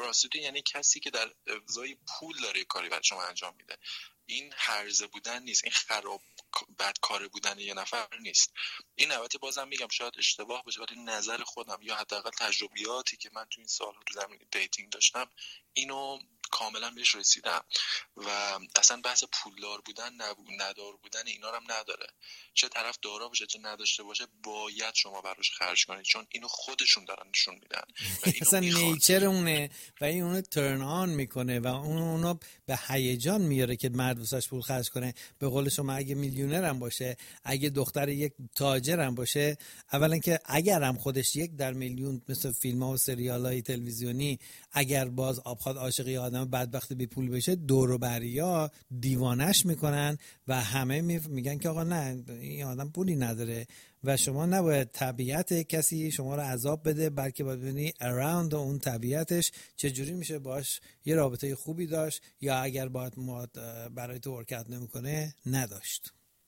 پراستیتوت یعنی کسی که در ازای پول داره کاری برای شما انجام میده. این هرزه بودن نیست، این خراب بدکاره بودن یه نفر نیست. این البته بازم میگم شاید اشتباه باشه، ولی نظر خودم یا حداقل تجربیاتی که من تو این سال‌ها تو زمین دیتینگ داشتم اینو کاملا بهش رسیدم. و اصلا بحث پولدار بودن ندار بودن اینا هم نداره. چه طرف دارا باشه چه نداشته باشه باید شما براش خرج کنید، چون اینو خودشون دارن نشون میدن و اینو اصلا نیچر اونه و این اونو ترن آن میکنه و اونو به هیجان میاره که مرد واسش پول خرج کنه. به قول شما اگه میلیونر هم باشه، اگه دختر یک تاجر هم باشه، اولا که اگر هم خودش 1/1,000,000 مثل فیلم ها و سریال های تلویزیونی، اگر باز آبخواد عاشقی آدم بدبخت بی پول بشه، دور و بریا دیوانش میکنن و همه میگن که آقا نه این آدم پولی نداره. و شما نباید طبیعت کسی شما رو عذاب بده، بلکه باید ببینی اراوند اون طبیعتش چجوری میشه باش یه رابطه خوبی داشت، یا اگر باید برای تو ورکت نمیکنه نداشت.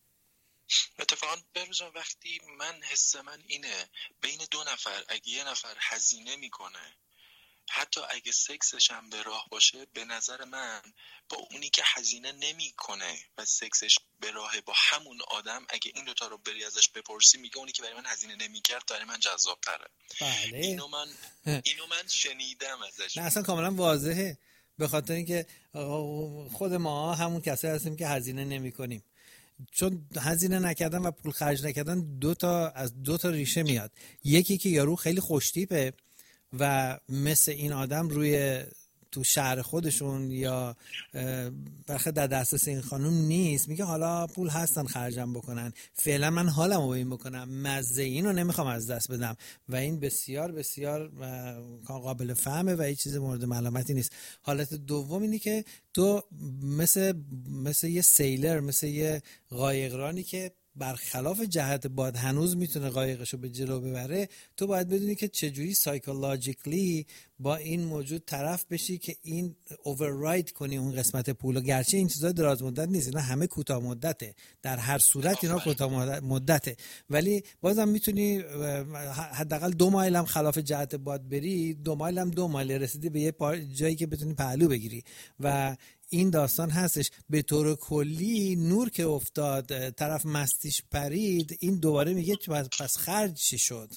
اتفاقا بروزا وقتی من حس من اینه بین دو نفر اگه یه نفر هزینه میکنه، حتی اگه سکسش هم به راه باشه، به نظر من با اونی که هزینه نمیکنه و سکسش به راهه با همون آدم، اگه این دوتا رو بری ازش بپرسی میگه اونی که برای من هزینه نمیکرد برای من جذاب تره. بله اینو من شنیدم ازش. نه اصلا کاملا واضحه، به خاطر اینکه خود ما همون کسایی هستیم که هزینه نمی کنیم. چون هزینه نکردن و پول خرج نکردن از دو تا ریشه میاد. یکی که یارو خیلی خوشتیپه و مثل این آدم تو شهر خودشون یا برخه در دسترس این خانوم نیست، میگه حالا پول هستن خرجم بکنن، فعلا من حالمو به این بکنم، مزه اینو نمیخوام از دست بدم. و این بسیار بسیار قابل فهمه و هیچ چیز مورد ملامتی نیست. حالت دوم اینی که تو مثل یه سیلر، مثل یه قایقرانی که برخلاف جهت باد هنوز میتونه قایقشو به جلو ببره، تو باید بدونی که چجوری سایکولوژیکلی با این موجود طرف بشی که این اوورراید کنی اون قسمت پولو. گرچه این چیزا دراز مدت نیست، اینا همه کوتاه مدته، در هر صورت اینا کوتاه مدته، ولی بازم میتونی حداقل 2 مایل هم خلاف جهت باد بری، 2 مایل هم 2 مایل رسیدی به یه جایی که بتونی پهلو بگیری. و این داستان هستش. به طور کلی نور که افتاد طرف مستیش پرید، این دوباره میگه پس خرج چی شد؟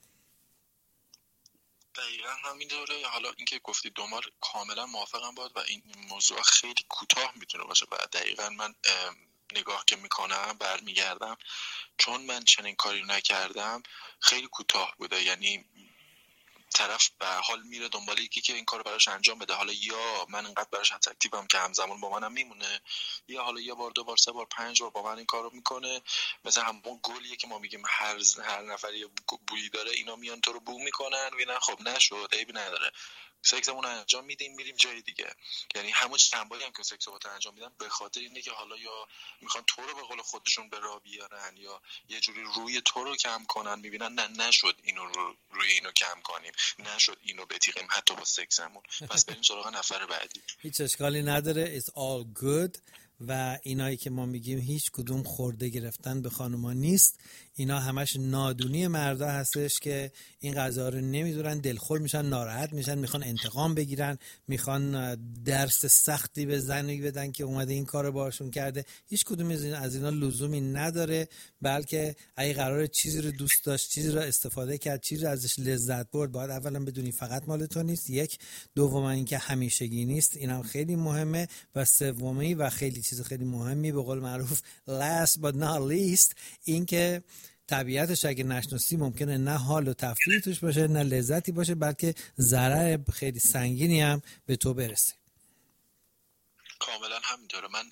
دقیقا همینطوره. حالا اینکه گفتی دومار کاملا موافقم بود و این موضوع خیلی کوتاه میتونه باشه و دقیقا من نگاه که میکنم برمیگردم چون من چنین کاری نکردم خیلی کوتاه بوده. یعنی طرف به حال میره دنبال یکی که این کارو براش انجام بده، حالا یا من انقدر براش اتراکتیوم که همزمان با منم میمونه، یا حالا یه بار 2 بار 3 بار 5 بار با من این کارو میکنه. مثلا همون گلیه که ما میگیم هر نفر یه بویی داره، اینا میان تو رو بو میکنن، میبینن خب نشد عیبی نداره، سکسمون انجام میدیم میریم جای دیگه. یعنی همون چندباری هم که سکس رو انجام میدن به خاطر اینه که حالا یا میخوان تو رو به قول خودشون به راه بیارن یا یه جوری روی تو رو کم کنن، میبینن نه نشد اینو روی اینو کم کنیم، نشد اینو بتیقیم حتی با سکسمون، پس بریم سراغ نفر بعدی. هیچ اشکالی نداره. It's all good. و اینایی که ما میگیم هیچ کدوم خورده گرفتن به خانوما نیست، اینا همش نادونی مردا هستش که این قضا رو نمیدونن، دلخور میشن، ناراحت میشن، میخوان انتقام بگیرن، میخوان درس سختی به زنی بدن که اومده این کارو باشون کرده. هیچ کدوم از اینا لزومی نداره، بلکه اگه قراره چیزی رو دوست داشت، چیزی رو استفاده کرد، چیزی رو ازش لذت برد، باید اولا بدونی فقط مال تو نیست، یک، دوم اینکه همیشگی نیست، اینم خیلی مهمه، و سومی و خیلی چیز خیلی مهمی به قول معروف last but not least، این که طبیعتش اگه نشناسی ممکنه نه حال و تفریح توش باشه نه لذتی باشه، بلکه ضرر خیلی سنگینی هم به تو برسه. کاملا همینطوره. من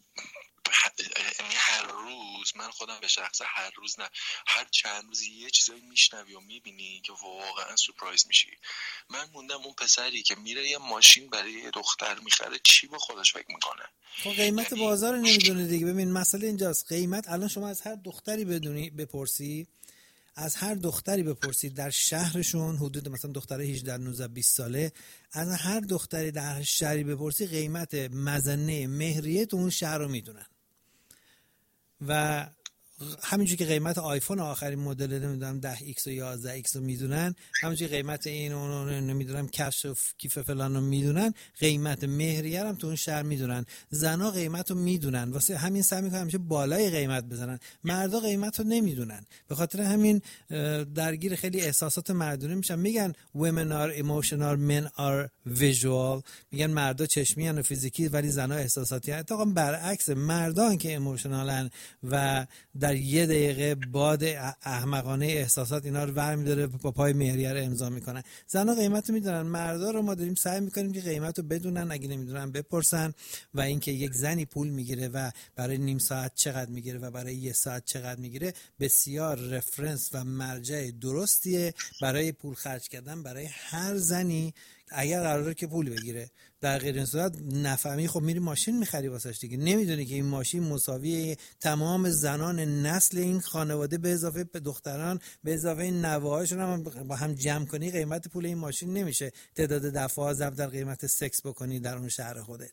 هر روز من خودم به شخصه هر روز نه هر چند روز یه چیزایی میشنوی و میبینی که واقعا سورپرایز میشی. من موندم اون پسری که میره یه ماشین برای یه دختر میخره چی با خودش فکر میکنه. خب قیمت بازار رو نمیدونه دیگه. ببین مسئله اینجاست، قیمت الان شما از هر دختری بپرسی، از هر دختری بپرسید در شهرشون، حدود مثلا دختره 18 19 20 ساله، از هر دختری در هر شهری بپرسی قیمت مزنه مهریه تو اون شهر رو میدونن. و همینجوری که قیمت آیفون آخرین مدل نمیدونم 10X و 11X رو میدونن، همینجوری قیمت این اون نمیدونم کفش و کیف فلان رو میدونن، قیمت مهریه هم تو اون شهر میدونن. زنا قیمت رو میدونن، واسه همین سعی میکنن همیشه بالای قیمت بزنن. مردا قیمت رو نمیدونن، به خاطر همین درگیر خیلی احساسات مردونه میشن. میگن women are emotional men are visual، میگن مردا چشمی ان و فیزیکی ولی زنا احساساتی ان. اتفاقا برعکس، مردان که ایموشنالن و در یه دقیقه باد احمقانه احساسات اینا رو برمی‌داره با پای مهریه رو امضا میکنن. زنا قیمت رو میدونن، مردا رو ما داریم سعی میکنیم که قیمت رو بدونن، اگه نمیدونن بپرسن. و اینکه یک زنی پول میگیره و برای نیم ساعت چقدر میگیره و برای یه ساعت چقدر میگیره بسیار رفرنس و مرجع درستیه برای پول خرج کردن برای هر زنی اگر قراره که پول بگیره. در غیر این صورت نفهمی، خب میری ماشین میخری واسش دیگه، نمیدونی که این ماشین مساوی تمام زنان نسل این خانواده به اضافه دختران به اضافه نوه‌هاشون هم با هم جمع کنی قیمت پول این ماشین نمیشه تعداد دفعات ضرب در قیمت سکس بکنی در اون شهر خودت.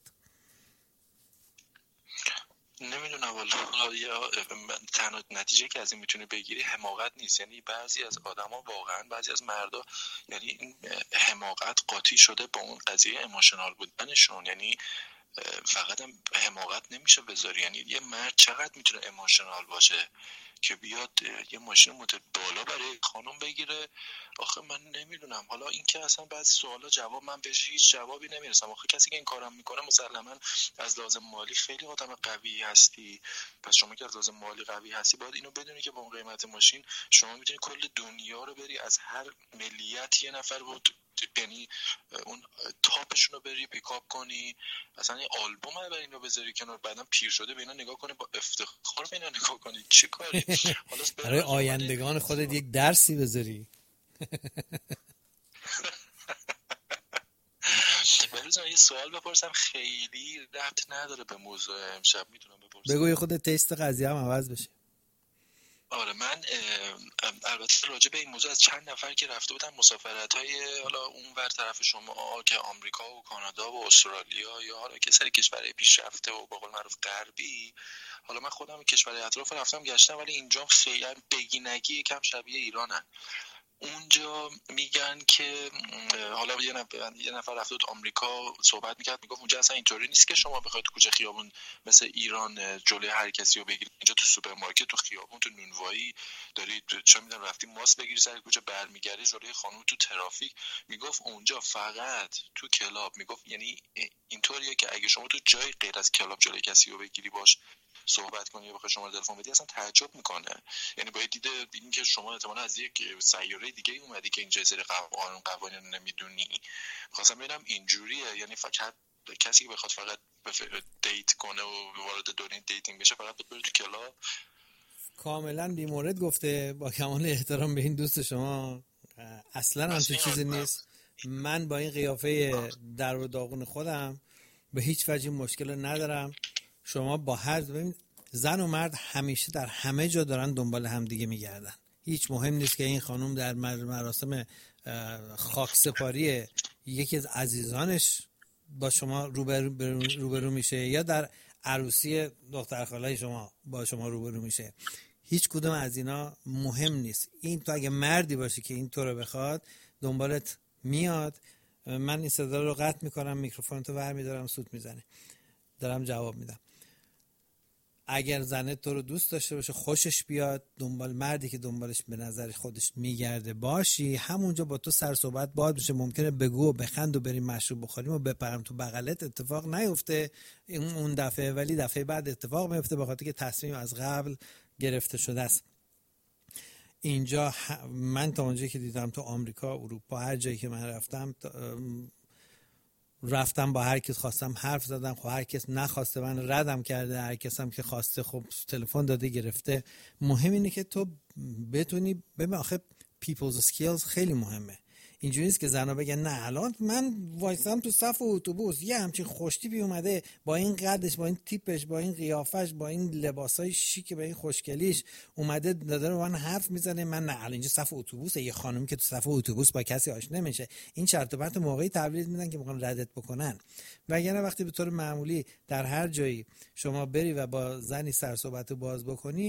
نمیدونم والا، تنها نتیجه که از این میتونه بگیری حماقت نیست. یعنی بعضی از آدما واقعا، بعضی از مردا، یعنی این حماقت قاطی شده با اون قضیه ایموشنال بودنشون. یعنی فقط هم حماقت نمیشه بذاری. یعنی یه مرد چقدر میتونه ایموشنال باشه که بیاد یه ماشین مدل بالا برای خانم بگیره؟ آخه من نمیدونم. حالا این که اصلا بعضی سوالا جواب من بهش هیچ جوابی نمیرسم. آخه کسی که این کارم میکنه مسلما از لازم مالی خیلی آدم قوی هستی. پس شما که از لازم مالی قوی هستی باید اینو بدونی که با اون قیمت ماشین شما میتونی کل دنیا رو بری، از هر ملیت یه نفر بود، یعنی اون تاپشون رو بری پیکاپ کنی، اصلا یه آلبوم برای اینو بذاری کنار، بعدم پیر شده به اینا نگاه کنی، با افتخار به اینا نگاه کنی. چه کاری؟ برای آیندگان خودت یک درسی بذاری. بذار یه سوال بپرسم، خیلی ربط نداره به موضوع امشب، میتونم بپرسم؟ بگو، خودت تیست قضیه هم عوض بشه. آره، من البته راجع به این موضوع از چند نفر که رفته بودن مسافرت‌های حالا اونور طرف شما که آمریکا و کانادا و استرالیا یا حالا که سری کشورهای پیشرفته و به قول معروف غربی، حالا من خودم کشورهای اطراف رفتم گشتم ولی اینجا خیلی بگی نگی یکم شبیه ایرانن. اونجا میگن که حالا یه نفر رفته بود آمریکا صحبت میکرد، میگفت اونجا اصلا اینطوری نیست که شما بخواید کوچه خیابون مثل ایران جلوی هر کسی رو بگیرید. اینجا تو سوپرمارکت، تو خیابون، تو نونوایی دارید چه میدونم رفتی ماست بگیری سر کوچه برمیگردی جلوی خانم تو ترافیک. میگفت اونجا فقط تو کلاب، میگفت یعنی اینطوریه که اگه شما تو جای غیر از کلاب جلوی کسی رو بگیری باش صحبت کنی یا بخوای شما تلفن بدی اصلا تعجب میکنه. یعنی باید دیده این که شما احتمالاً از یک سیاره دیگه اومدی که اینجا سری قوانین رو نمیدونی. خواستم ببینم اینجوریه، یعنی فقط کسی که بخواد فقط دیت کنه و وارد دنیای دیتینگ بشه فقط بره تو کلاب؟ کاملا بی‌مورد گفته، با کمال احترام به این دوست شما. اصلا همچین چیزی نیست. من با این قیافه در و داغون خودم به هیچ وجه مشکل ندارم. شما با هر زن و مرد همیشه در همه جا دارن دنبال هم دیگه میگردن. هیچ مهم نیست که این خانم در مراسم خاکسپاری یکی از عزیزانش با شما روبرو میشه یا در عروسی دختر خالای شما با شما روبرو میشه. هیچ کدوم از اینا مهم نیست. این تو اگه مردی باشی که این تو رو بخواد دنبالت میاد. من این صدا رو قطع میکنم، میکروفون تو ور میدارم، سوت میزنه، دارم جواب میدم. اگر زنت تو رو دوست داشته باشه، خوشش بیاد، دنبال مردی که دنبالش به نظر خودش میگرده باشی، همونجا با تو سر صحبت باید بشه. ممکنه بگو و بخند و بریم مشروب بخوریم و بپرم تو بغلت، اتفاق نیفته اون دفعه، ولی دفعه بعد اتفاق میفته به خاطر که تصمیم از قبل گرفته شده است. اینجا من تا اونجایی که دیدم تو آمریکا، اروپا، هر جایی که من رفتم با هر کس خواستم حرف زدم. خب هر کس نخواسته من ردم کرده، هر کس هم که خواسته خب تلفن داده گرفته. مهم اینه که تو بتونی ببین. آخه people's skills خیلی مهمه. اینجوری نیست که زنا بگن نه الان من وایسام تو صف اتوبوس یه همچین خوشتیپی اومده با این قدش، با این تیپش، با این قیافش، با این لباسای شیک، با این خوشگلیش اومده داره من حرف میزنه. من نه الان اینجا صف اتوبوسه. یه خانومی که تو صف اتوبوس با کسی آشنا نمیشه، این شرط و بند موقعی تبلیغ میدن که میخوان ردت بکنن. وگرنه وقتی به طور معمولی در هر جایی شما بری و با زنی سر صحبت باز بکنی،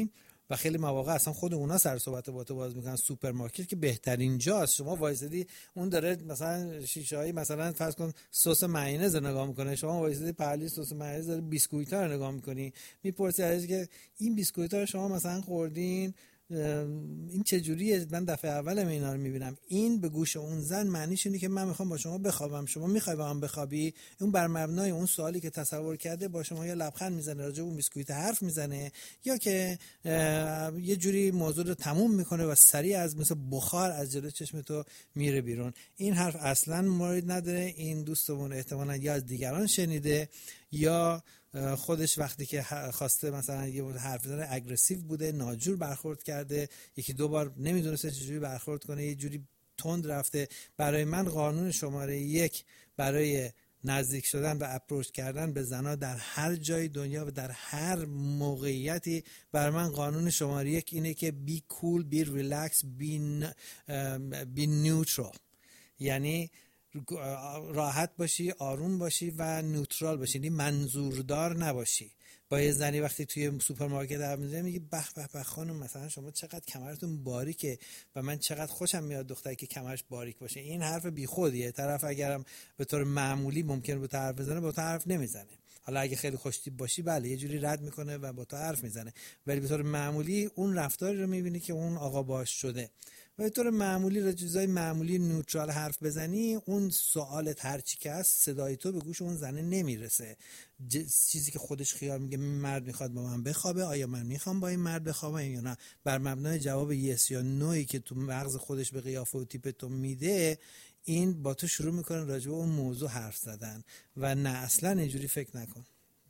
و خیلی مواقع اصلا خود اونا سر صحبت با تو باز میکنن. سوپرمارکت که بهترین جاست. شما وایسادی اون داره مثلا شیشه‌ای مثلا فرض کن سس مایونز رو نگاه میکنه، شما وایسادی پهلوی سس مایونز داره بیسکویت‌ها رو نگاه میکنی، میپرسی ازش که این بیسکویت‌ها رو شما مثلا خوردین، این چه جوریه؟ من دفعه اولم اینا رو میبینم. این به گوش اون زن معنیش اینه که من میخوام با شما بخوابم، شما میخوای با من بخوابی؟ اون بر مبنای اون سوالی که تصور کرده با شما یا لبخند میزنه، راجع به اون بیسکویت حرف میزنه، یا که یه جوری موضوع رو تموم میکنه و سریع از مثل بخار از جلوی چشم تو میره بیرون. این حرف اصلا مورد نداره. این دوستمون احتمالاً یا از دیگران شنیده یا خودش وقتی که خواسته مثلا یه حرف بزنه اگریسیو بوده، ناجور برخورد کرده، یکی دو بار نمیدونسته چجوری برخورد کنه، یه جوری تند رفته. برای من قانون شماره 1 برای نزدیک شدن و اپروچ کردن به زنها در هر جای دنیا و در هر موقعیتی، برای من قانون شماره 1 اینه که بی کول، بی ریلکس، بی نیوترال. یعنی راحت باشی، آروم باشی و نیوترال باشی، یعنی منظوردار نباشی. با یه زنی وقتی توی سوپرمارکت حرف میزنی میگی به به به خانم، مثلا شما چقدر کمرتون باریکه و من چقدر خوشم میاد دختری که کمرش باریک باشه. این حرف بیخودیه. طرف اگرم به طور معمولی ممکنه با تو حرف بزنه، با تو حرف نمیزنه. حالا اگه خیلی خوشتیپ باشی بله یه جوری رد میکنه و با تو حرف میزنه، ولی به طور معمولی اون رفتاری رو میبینی که اون آقا باش شده. و به طور معمولی را چیزای معمولی نیوترال حرف بزنی، اون سوالت هر چی که هست صدای تو به گوش اون زنه نمیرسه. چیزی که خودش خیال میگه مرد میخواد با من بخوابه، آیا من میخوام با این مرد بخوابم یا نه، بر مبنای جواب یس یا نویی که تو مغز خودش به قیافه و تیپ تو میده، این با تو شروع میکنه راجع به اون موضوع حرف زدن. و نه اصلا اینجوری فکر نکن.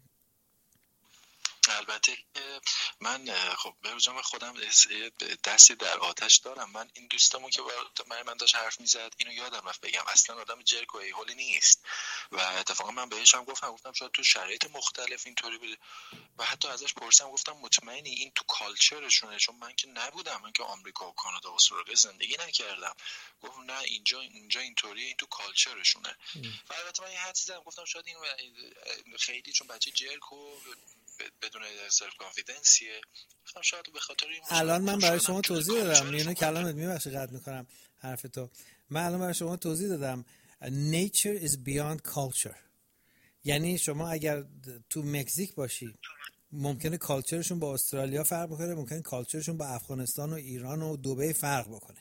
البته من خب به وجود خودم دستی در آتش دارم. من این دوستمون که من داشت حرف میزد اینو یادم رفت بگم، اصلا آدم جرک و ایهولی نیست و اتفاقا من بهش هم گفتم شاید تو شرایط مختلف اینطوری بوده و حتی ازش پرسیدم گفتم مطمئنی این تو کالچرشونه؟ چون من که نبودم، من که آمریکا و کانادا و استرالیا زندگی نکردم. گفت نه اینجا اینطوریه، این تو کالچرشونه. و البته من یه حدسی زدم گفتم شاید این خیلی چون بچه جرک و بدون سلف کانفیدنسیه، گفتم شاید به خاطر این. الان من برای شما توضیح دادم، میونه کلامت میبخشی قطع میکنم حرف تو. من الان برای شما توضیح دادم nature is beyond culture. یعنی شما اگر تو مکزیک باشی ممکنه کالچرشون با استرالیا فرق بکنه، ممکنه کالچرشون با افغانستان و ایران و دبی فرق بکنه.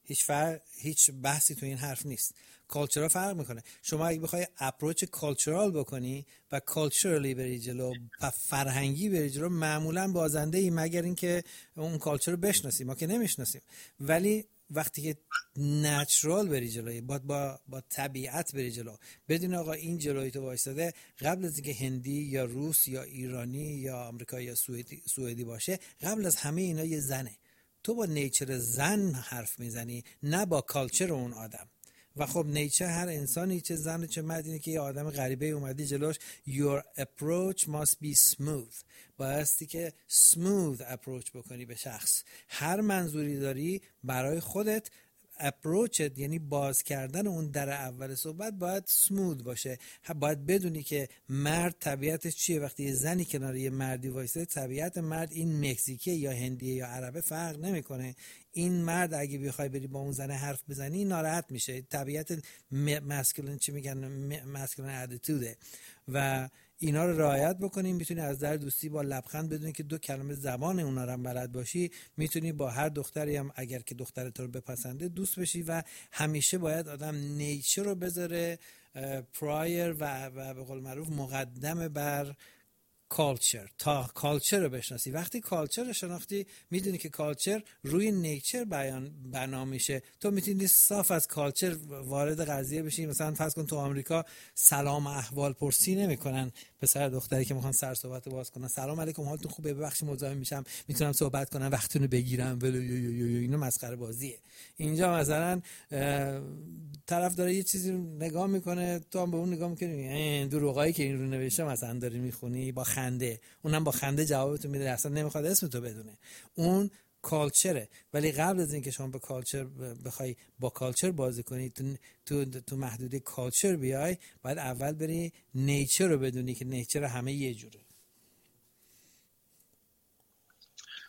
هیچ بحثی تو این حرف نیست. کالچرها فرق میکنه. شما اگه بخوای اپروچ کالچرال بکنی و کالچرالی بری جلو و فرهنگی بری جلو، معمولا بازنده ای، مگر اینکه اون کالچر رو بشناسیم. ما که نمیشناسیم. ولی وقتی که نچرال بری جلوی، با طبیعت بری جلو، بدون آقا این جلوی تو وایساده، قبل از اینکه هندی یا روس یا ایرانی یا آمریکایی یا سوئدی باشه، قبل از همه اینا یه زنه. تو با نیچر زن حرف میزنی، نه با کالچر اون آدم. و خب نیچر هر انسانی، چه زن چه مرد، اینه که یه آدم غریبه اومدی جلوش. Your approach must be smooth. بایستی که smooth approach بکنی به شخص. هر منظوری داری برای خودت، اپروچت یعنی باز کردن اون در اول صحبت باید سمود باشه. باید بدونی که مرد طبیعتش چیه. وقتی یه زنی کنار یه مردی وایسه، طبیعت مرد این مکزیکی یا هندیه یا عربه فرق نمیکنه. این مرد اگه بخوای بری با اون زنه حرف بزنی ناراحت میشه. طبیعت ماسکولین، چی میگن، ماسکولین اتیتوده. و اینا رو رعایت بکنیم. میتونی از در دوستی با لبخند، بدونی که 2 کلمه زبان اونا رو هم بلد باشی، میتونی با هر دختری هم اگر که دختر تو رو بپسنده دوست بشی. و همیشه باید آدم نیچر رو بذاره پرایر و به قول معروف مقدم بر کالچر، تا کالچر رو بشناسی. وقتی کالچر رو شناختی، میدونی که کالچر روی نیچر بنا میشه. تو میتونی صاف از کالچر وارد قضیه بشی. مثلا فرض کن تو آمریکا سلام احوال پرسی نمیکنن پسر دختری که میخوان سر صحبت باز کنن. سلام علیکم، حالتون خوبه، ببخشید مزاحم میشم، میتونم صحبت کنم، وقتتون رو بگیرم، اینا مسخره بازیه. اینجا مثلا طرف داره یه چیزی رو نگاه میکنه، تو هم به اون نگاه میکنی، دروغایی که این رو نوشته مثلا داری میخونی، با خنده. اونم با خنده جوابتو میده، اصلا نمیخواد اسمتو بدونه. اون کالچره. ولی قبل از اینکه شما به کالچر بخوای با کالچر بازی کنی، تو محدوده کالچر بیای، باید اول بری نیچر رو بدونی که نیچر همه یه جوره.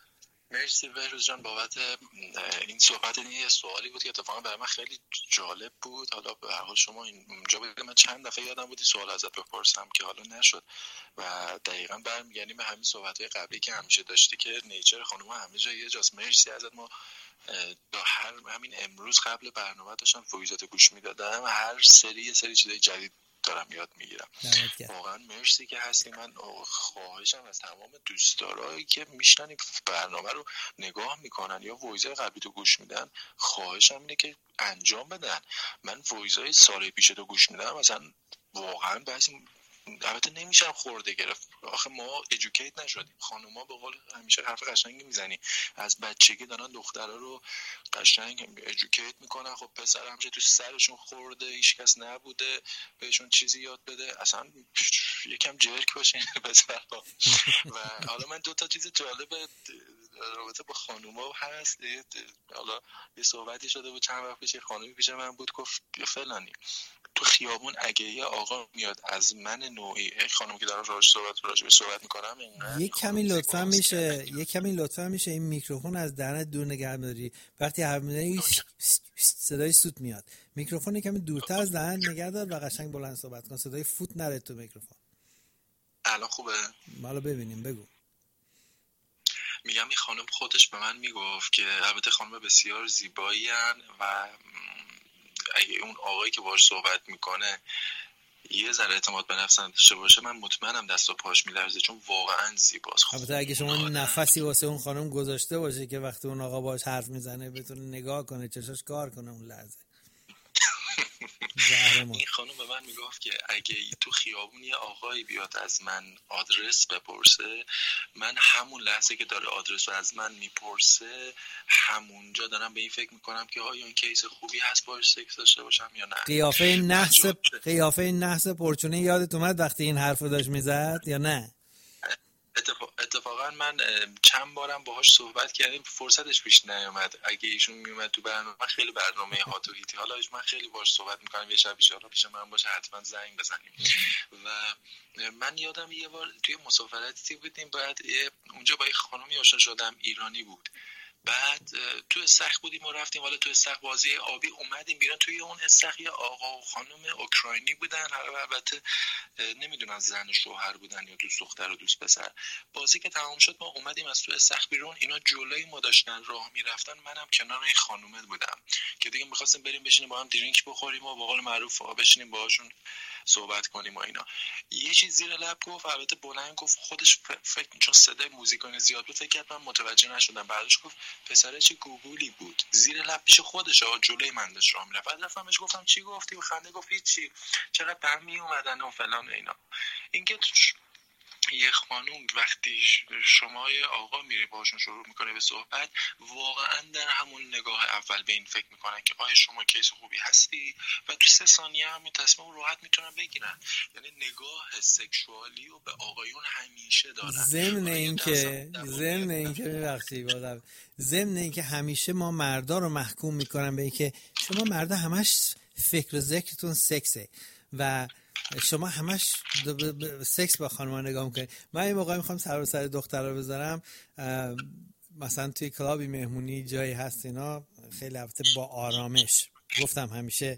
مرسی بهروز جان بابت این صحبت. این یه سوالی بود که اتفاقا برای من خیلی جالب بود. حالا به هر حال شما اینجا بود من چند دفعه یادم بود این سوال ازت بپرسم که حالا نشد و دقیقاً برمیگردیم به همین صحبت‌های قبلی که همیشه داشتی که نیچر خانوما همه جا یه جاست. مرسی ازت. ما همین امروز قبل برنامه داشتم وایزات گوش میدادم، هر سری یه سری چیزای جدید دارم یاد میگیرم. واقعا مرسی که هستی. من خواهشم از تمام دوستدارایی که میشنن برنامه رو نگاه میکنن یا وایزای قبلی تو گوش میدن، خواهشم اینه که انجام بدن. من وایزای سال پیش تو گوش میدم، مثلا واقعا بعضی البته نمیشم خورده گرفت. آخه ما ادوکییت نشدیم. خانوما به قول همیشه حرف قشنگی میزنی، از بچگی دارن دخترها رو قشنگ ادوکییت میکنن. خب پسر همیشه تو سرشون خورده، هیچ کس نبوده بهشون چیزی یاد بده، اصلا یکم جرک باشه پسرها. و حالا من دو تا چیز جالب رابطه با خانوما هست. حالا یه صحبتی شده بود چند وقت پیش، خانومی پیش من بود گفت فلانی تو خیابون اگه یه آقا میاد از من نوعی، خانم که دارم راجع به صحبت میکنم، یه کمی لطفا میشه این میکروفون از دهنت دور نگه داری. وقتی حرف میزنی صدای سوت میاد. میکروفون کمی دورتر از دهنت نگه دار و قشنگ بلند صحبت کن، صدای فوت نره تو میکروفون. الان خوبه؟ حالا ببینیم، بگو. میگم این خانم خودش به من میگفت که البته خانم بسیار زیبایی هن و اگه اون آقایی که باهاش صحبت میکنه یه ذره اعتماد به نفس داشته باشه، من مطمئنم دست و پاش میلرزه، چون واقعا زیباست. البته اگه شما نفسی واسه اون خانم گذاشته باشه که وقتی اون آقا باهاش حرف میزنه بتونه نگاه کنه، چشاش کار کنه اون لحظه. این خانم به من میگفت که اگه تو خیابون یه آقایی بیاد از من آدرس بپرسه، من همون لحظه که داره آدرس رو از من میپرسه همونجا دارم به این فکر میکنم که آیا این کیس خوبی هست باهاش سکس داشته باشم یا نه. قیافه نحس پرچونه یادت اومد وقتی این حرفو داشت میزد یا نه؟ اتفاقا من چند بارم باهاش صحبت کردم، فرصتش پیش نیومد. اگه ایشون میومد تو برنامه، خیلی برنامه هات و هیتی، حالا من خیلی باهاش صحبت میکنم، یه شب ان پیش من باشه حتما زنگ بزنیم. و من یادم یه بار توی مسافرتی بودیم، بعد اونجا با یه خانمی آشنا شدم، ایرانی بود. بعد تو استخ بودیم و رفتیم حالا تو استخ بازی آبی، اومدیم بیرون، توی اون استخ یه آقا و خانم اوکراینی بودن، البته نمیدونم زن شوهر بودن یا دوست دختر و دوست پسر. بازی که تمام شد ما اومدیم از تو استخ بیرون، اینا جلوی ما داشتن راه میرفتن، منم کنار این خانومه بودم که دیگه می‌خواستیم بریم بشینیم با هم درینک بخوریم و به قول معروف بشینیم باهاشون صحبت کنیم و اینا. یه چیز زیر لب گفت، البته بلند گفت، خودش فکر چون صدای موزیکای زیاد بود فکر کرد من متوجه نشدم. بعدش گفت پسره چه گوگولی بود، زیر لب پیش خودش جلوی من داشت راه میرفت. بعد رفتمش گفتم چی گفتی؟ و خنده گفت چی، چقدر برمی اومدن و فلان و اینا. اینکه یه خانوم وقتی شما یه آقا میری باشون شروع میکنه به صحبت، واقعا در همون نگاه اول به این فکر میکنن که آیا شما کیس خوبی هستی و تو 3 ثانیه همین تصمیم راحت میتونن بگیرن. یعنی نگاه سکشوالی و به آقایون همیشه دارن. ضمن اینکه همیشه ما مردا رو محکوم میکنن به اینکه شما مردا همش فکر و ذکرتون سکسه و شما همش سکس با خانم‌ها نگاه میکنید. من این موقع میخوام سر و سر دخترها بذارم، مثلا توی کلابی مهمونی جایی هست اینا، خیلی البته با آرامش گفتم همیشه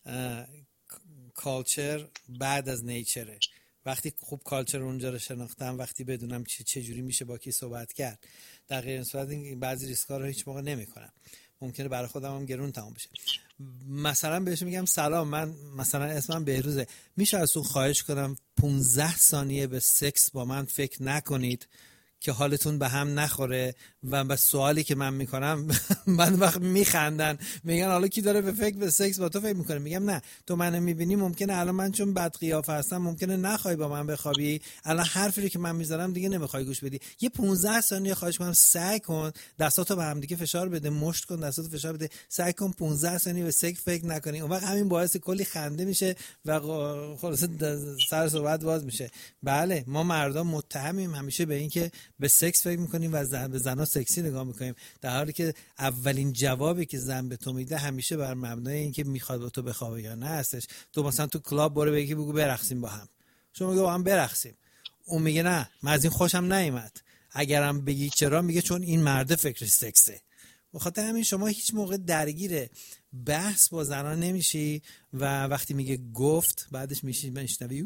کالچر بعد از نیچره. وقتی خوب کالچر اونجا رو شناختم، وقتی بدونم چه جوری میشه با کی صحبت کرد، در غیر این صورت بعضی ریسک‌ها رو هیچ موقع نمی‌کنم، ممکنه برای خودم هم گرون تمام بشه. مثلا بهش میگم سلام، من مثلا اسمم بهروزه، میشه ازتون خواهش کنم 15 ثانیه به سکس با من فکر نکنید که حالتون به هم نخوره و به سوالی که من میکنم من وقت میخندن، میگن حالا کی داره به فکر به سکس با تو فکر میکنه؟ میگم نه، تو منو میبینی، ممکنه الان من چون بد قیافه هستم ممکنه نخوای با من بخوابی، الان حرفی که من میذارم دیگه نمیخوای گوش بدی. یه 15 ثانیه خواهش کنم سعی کن دستاتو به هم دیگه فشار بده، مشت کن دستاتو فشار بده، سعی کن 15 ثانیه به سکس فکر نکنی. اون وقت همین باعث کلی خنده میشه و خلاص سر صحبت باز میشه. بله ما مردا متهمیم همیشه به این که به سکس فکر میکنیم و به زنا سکسی نگاه میکنیم، در حالی که اولین جوابی که زن به تو میده همیشه بر مبنای اینکه میخواد با تو بخوابه یا نه هستش. تو مثلا تو کلاب برو بگی بگو برقصیم با هم، شما میگی با هم برقصیم، اون میگه نه من از این خوشم نیامد، اگرم بگی چرا، میگه چون این مرده فکرش سکسه. بخاطر همین شما هیچ موقع درگیر بحث با زنان نمیشی و وقتی میگه گفت بعدش میشنوی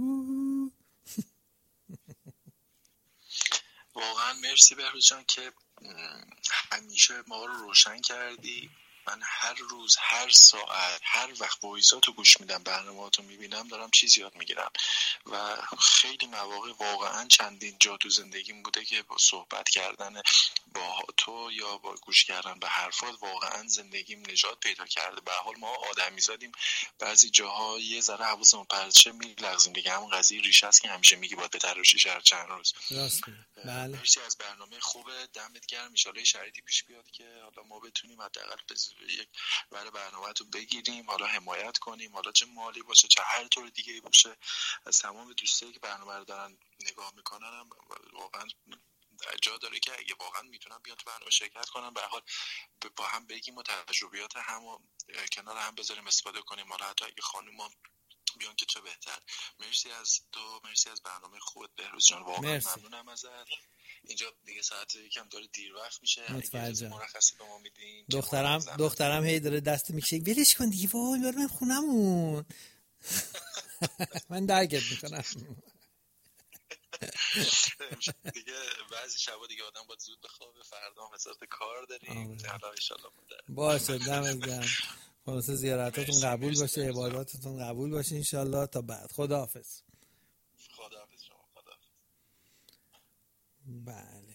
واقعا مرسی بهروز جان که همیشه ما رو روشن کردی. من هر روز، هر ساعت، هر وقت وایزاتو گوش میدم، برنامه‌هاتو میبینم، دارم چیز یاد میگیرم و خیلی مواقع واقعا چندین جا تو زندگیم بوده که با صحبت کردن با تو یا با گوش کردن به حرفات واقعا زندگیم نجات پیدا کرده. به حال ما آدمیزادیم، بعضی جاها یه ذره حواسمون پرت شه میلغزیم دیگه. همون قضیه ریشه است که همیشه میگی باید بتراشی شهر چند روز. بله. مرسی از برنامه خوبه، دمت گرم. ان شاءالله شرایطی پیش بیاد که حالا ما بتونیم حداقل یک برای برنامه تو بگیریم، حالا حمایت کنیم، حالا چه مالی باشه چه هر طور دیگه باشه. از تمام دوستایی که برنامه رو دارن نگاه میکنن هم واقعا جا داره که اگه واقعا میتونن بیان تو برنامه شرکت کنن، به حال با هم بگیم و تجربیات هم کنار هم بذاریم استفاده کنیم. حالا حتی اگه خانوما بیان که چه بهتر. مرسی از تو، مرسی از برنامه خوبت بهروز جان، واقعا ممنونم ازت. اینجا دیگه ساعت یکم داره دیر وقت میشه، متوجه. مرخصی به ما میدین. دخترم هی داره دست میکشه ولش کن دیگه، وای برم خونمون. من درکت میکنم دیگه. بعضی شبا دیگه آدم باید زود بخوابه، فردا هم وسط کار داریم. حالا ان شاء الله باشه. دمت گرم. خلاص زیارتاتون قبول باشه، عباداتتون قبول باشه ان شاء الله. تا بعد. خداحافظ. خداحافظ شما. خداحافظ. بله.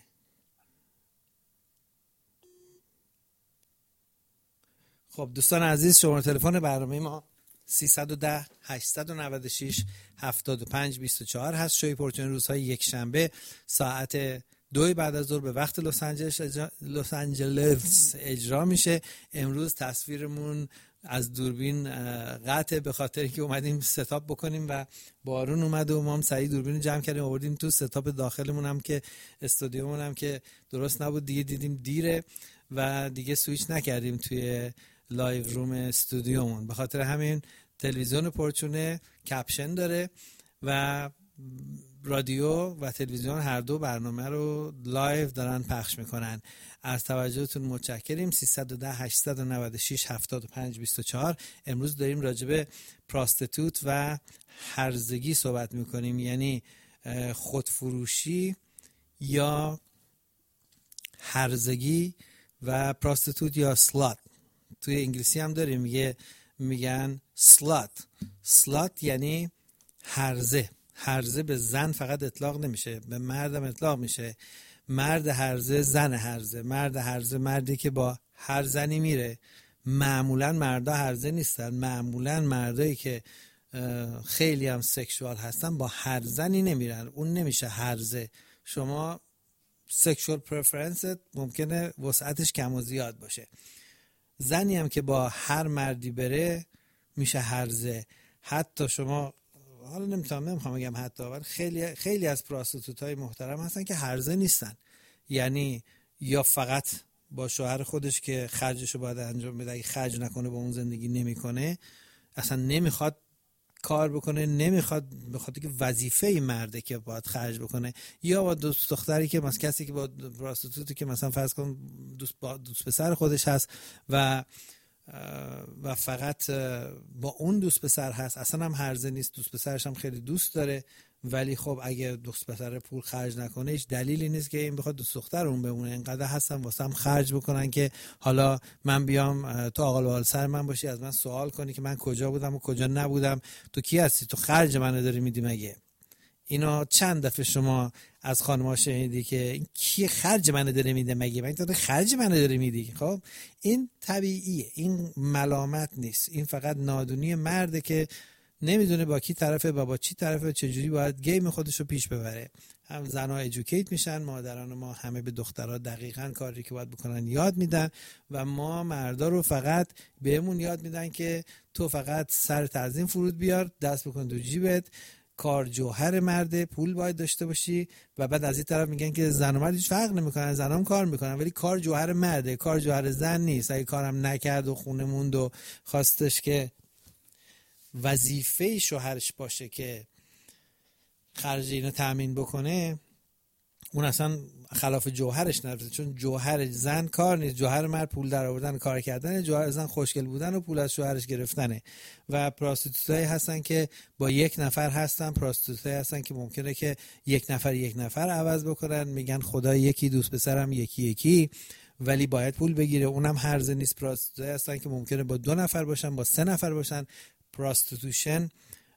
خب دوستان عزیز، شماره تلفن برنامه ما 310 896 7524 هست. شوی پرچون روزهای یک شنبه ساعت 2 بعد از ظهر به وقت لس آنجلس اجرا میشه. امروز تصویرمون از دوربین قطعه به خاطر که اومدیم ستاپ بکنیم و بارون اومد و ما هم سریع دوربین جمع کردیم آوردیم تو. ستاپ داخلمون هم که استودیومون هم که درست نبود دیگه، دیدیم دیره و دیگه سویچ نکردیم توی لایو روم استودیومون. به خاطر همین تلویزیون پرچونه کپشن داره و رادیو و تلویزیون هر دو برنامه رو لایو دارن پخش میکنن. از توجهتون متشکریم. 310 896 7524. امروز داریم راجع به پراستیتوت و هرزگی صحبت میکنیم، یعنی خودفروشی یا هرزگی و پراستیتوت یا سلات. توی انگلیسی هم داریم میگن سلات یعنی هرزه. هرزه به زن فقط اطلاق نمیشه، به مردم اطلاق میشه. مرد هرزه، زن هرزه. مرد هرزه مردی که با هر زنی میره. معمولا مردا هرزه نیستن، معمولا مردایی که خیلی هم سکشوال هستن با هر زنی نمیرن، اون نمیشه هرزه. شما سکشوال پرفرنس ممکنه وسعتش کم و زیاد باشه. زنی هم که با هر مردی بره میشه هرزه. حتی شما، حالا نمیخوام بگم حتی، ولی خیلی از پراستیتوت‌های محترم هستن که هرزه نیستن، یعنی یا فقط با شوهر خودش که خرجشو باید انجام بده، اگه خرج نکنه با اون زندگی نمیکنه، اصلا نمیخواد کار بکنه، نمیخواد به خاطر که وظیفه مرده که باید خرج بکنه، یا با دوست دختری که مثلا کسی که با پراستیتوتی که مثلا فرض کن دوست پسر خودش هست و فقط با اون دوست پسر هست، اصلا هم هرزه نیست، دوست پسرش هم خیلی دوست داره، ولی خب اگه دوست پسر پول خرج نکنه هیچ دلیلی نیست که این بخواد دوست دختر اون بمونه. اینقدر هستن واسه هم خرج بکنن که حالا من بیام تو آقل و حال سر من باشی، از من سوال کنی که من کجا بودم و کجا نبودم، تو کی هستی، تو خرج منو داری میدی مگه؟ اینا چند دفعه شما از خانم‌ها شنیدی که این کی خرج منو داره میده مگه؟ من تو خرج منو داره میدی. خب این طبیعیه، این ملامت نیست، این فقط نادونی مرده که نمیدونه با کی طرفه و با چی طرفه، چجوری باید گیم خودشو پیش ببره. هم زنها ادوکییت میشن، مادران ما همه به دخترها دقیقاً کاری که باید بکنن یاد میدن و ما مردا رو فقط بهمون یاد میدن که تو فقط سر تعظیم فرود بیار، دست بکن تو جیبت، کار جوهر مرده، پول باید داشته باشی. و بعد از این طرف میگن که زن و مرد هیچ فرق نمیکنن، زنام کار میکنن ولی کار جوهر مرده، کار جوهر زن نیست. اگه کارم نکرد و خونه موند و خواستش که وظیفه شوهرش باشه که خرج اینو تامین بکنه، اون اصلا خلاف جوهرش نرفته، چون جوهر زن کار نیست، جوهر مرد پول در آوردن کار کردن، جوهر زن خوشگل بودن و پول از شوهرش گرفتنه. و پراستیتوتایی هستن که با یک نفر هستن، پراستیتوتایی هستن که ممکنه که یک نفر عوض بکنن، میگن خدا یکی، دوست پسرم یکی، ولی باید پول بگیره، اونم هرزه نیست. پراستیتوتایی هستن که ممکنه با 2 نفر باشن، با 3 نفر باشن. پراستیتوشن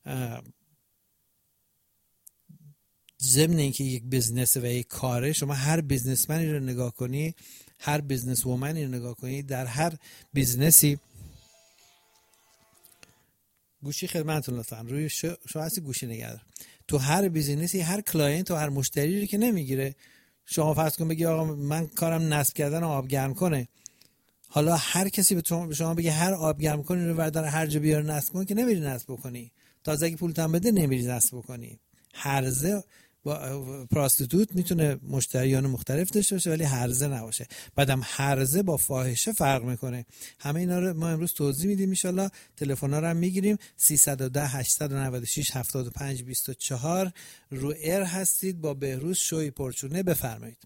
ضمن اینکه یک بزنس و یک کاره، شما هر بیزنسمنی رو نگاه کنی، هر بیزنس وومنی رو نگاه کنی، در هر بیزنسی گوشی خدمتتون لطفا روی شما هستی گوشی نگهدار. تو هر بیزنسی هر کلاینت و هر مشتری رو که نمیگیره. شما فرض کن بگی آقا من کارم نصب کردن و آب گرم کنه، حالا هر کسی به شما بگه هر آب گرم کنی رو بردار هر جا بیار نصب کن، که نمیری نصب بکنی. تازه اگه پولت هم بده نمیری نصب بکنی. هرزه با پراستیتوت میتونه مشتریان مختلف داشته باشه ولی هرزه نباشه. بعدم هرزه با فاحشه فرق میکنه. همه اینا رو ما امروز توضیح میدیم ان شاءالله. تلفن‌ها رو هم میگیریم. 310 896 75 24 رو ایر هستید با بهروز شوی پرچونه. بفرمایید.